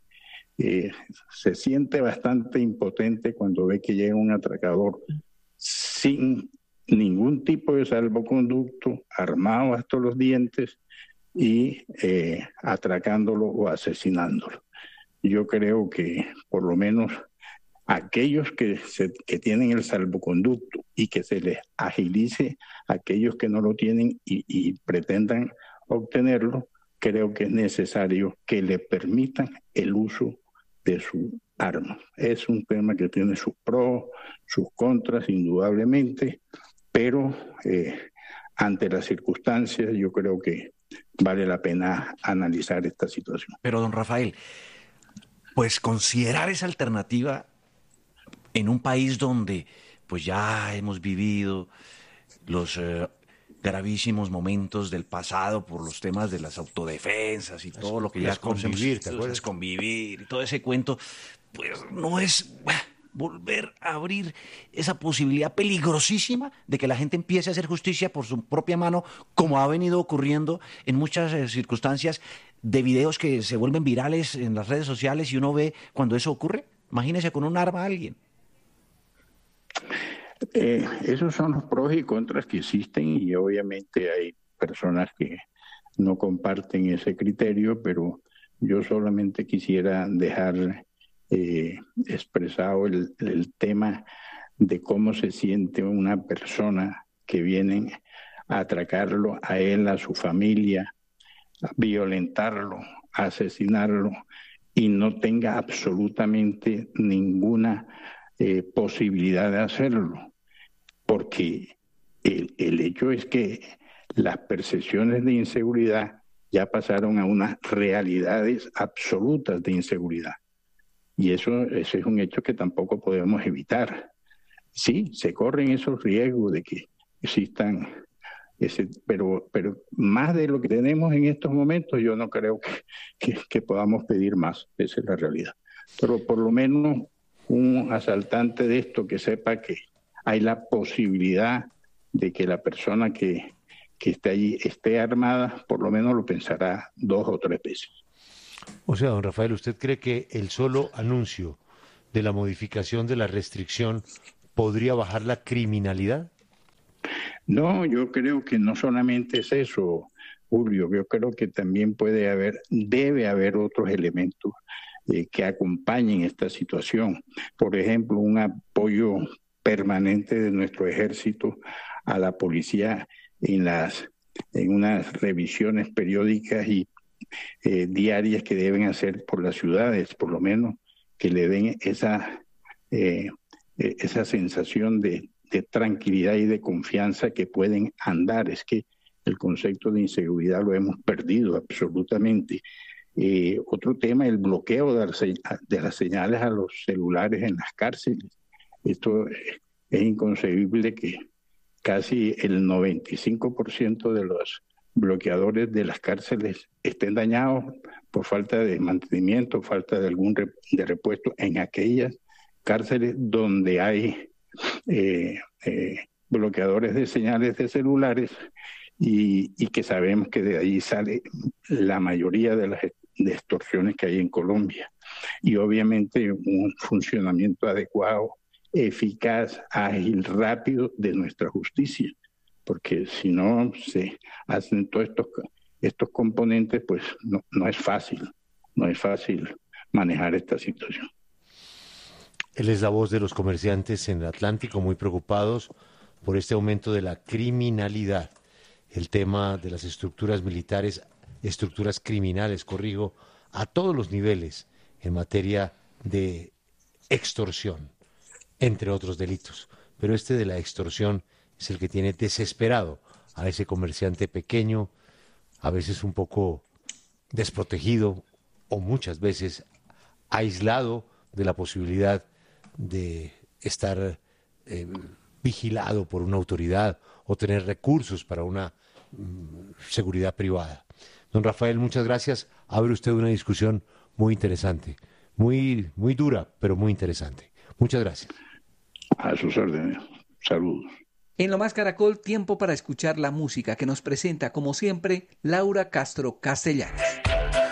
[SPEAKER 10] se siente bastante impotente cuando ve que llega un atracador sin ningún tipo de salvoconducto, armado hasta los dientes y atracándolo o asesinándolo. Yo creo que por lo menos aquellos que tienen el salvoconducto y que se les agilice a aquellos que no lo tienen y pretendan obtenerlo, creo que es necesario que le permitan el uso de su arma. Es un tema que tiene sus pros, sus contras, indudablemente, pero ante las circunstancias yo creo que vale la pena analizar esta situación.
[SPEAKER 12] Pero, don Rafael, pues considerar esa alternativa en un país donde pues ya hemos vivido los gravísimos momentos del pasado por los temas de las autodefensas y todo lo que ya conocemos, convivir y todo ese cuento, pues no es volver a abrir esa posibilidad peligrosísima de que la gente empiece a hacer justicia por su propia mano, como ha venido ocurriendo en muchas circunstancias de videos que se vuelven virales en las redes sociales y uno ve cuando eso ocurre. Imagínese con un arma a alguien.
[SPEAKER 10] Esos son los pros y contras que existen, y obviamente hay personas que no comparten ese criterio, pero yo solamente quisiera dejar expresado el tema de cómo se siente una persona que vienen a atracarlo a él, a su familia, a violentarlo, a asesinarlo, y no tenga absolutamente ninguna posibilidad de hacerlo. Porque el hecho es que las percepciones de inseguridad ya pasaron a unas realidades absolutas de inseguridad. Y ese es un hecho que tampoco podemos evitar. Sí, se corren esos riesgos de que existan, pero más de lo que tenemos en estos momentos, yo no creo que podamos pedir más. Esa es la realidad. Pero por lo menos un asaltante de esto que sepa que hay la posibilidad de que la persona que esté allí esté armada, por lo menos lo pensará 2 o 3 veces.
[SPEAKER 3] O sea, don Rafael, ¿usted cree que el solo anuncio de la modificación de la restricción podría bajar la criminalidad?
[SPEAKER 10] No, yo creo que no solamente es eso, Julio. Yo creo que también debe haber otros elementos que acompañen esta situación. Por ejemplo, un apoyo permanente de nuestro ejército a la policía en unas revisiones periódicas y diarias que deben hacer por las ciudades, por lo menos que le den esa sensación de tranquilidad y de confianza que pueden andar. Es que el concepto de inseguridad lo hemos perdido absolutamente. Otro tema, el bloqueo de las señales a los celulares en las cárceles. Esto es inconcebible que casi el 95% de los bloqueadores de las cárceles estén dañados por falta de mantenimiento, falta de algún de repuesto en aquellas cárceles donde hay bloqueadores de señales de celulares y que sabemos que de ahí sale la mayoría de las extorsiones que hay en Colombia. Y obviamente un funcionamiento adecuado, eficaz, ágil, rápido de nuestra justicia, porque si no se hacen todos estos componentes, pues no es fácil manejar esta situación.
[SPEAKER 3] Él es la voz de los comerciantes en el Atlántico, muy preocupados por este aumento de la criminalidad, el tema de las estructuras militares, estructuras criminales, a todos los niveles en materia de extorsión, entre otros delitos. Pero este de la extorsión es el que tiene desesperado a ese comerciante pequeño, a veces un poco desprotegido o muchas veces aislado de la posibilidad de estar vigilado por una autoridad o tener recursos para una seguridad privada. Don Rafael, muchas gracias. Abre usted una discusión muy interesante, muy dura, pero muy interesante. Muchas gracias.
[SPEAKER 10] A sus órdenes. Saludos.
[SPEAKER 23] En Lo Más Caracol, tiempo para escuchar la música que nos presenta, como siempre, Laura Castro Castellanos.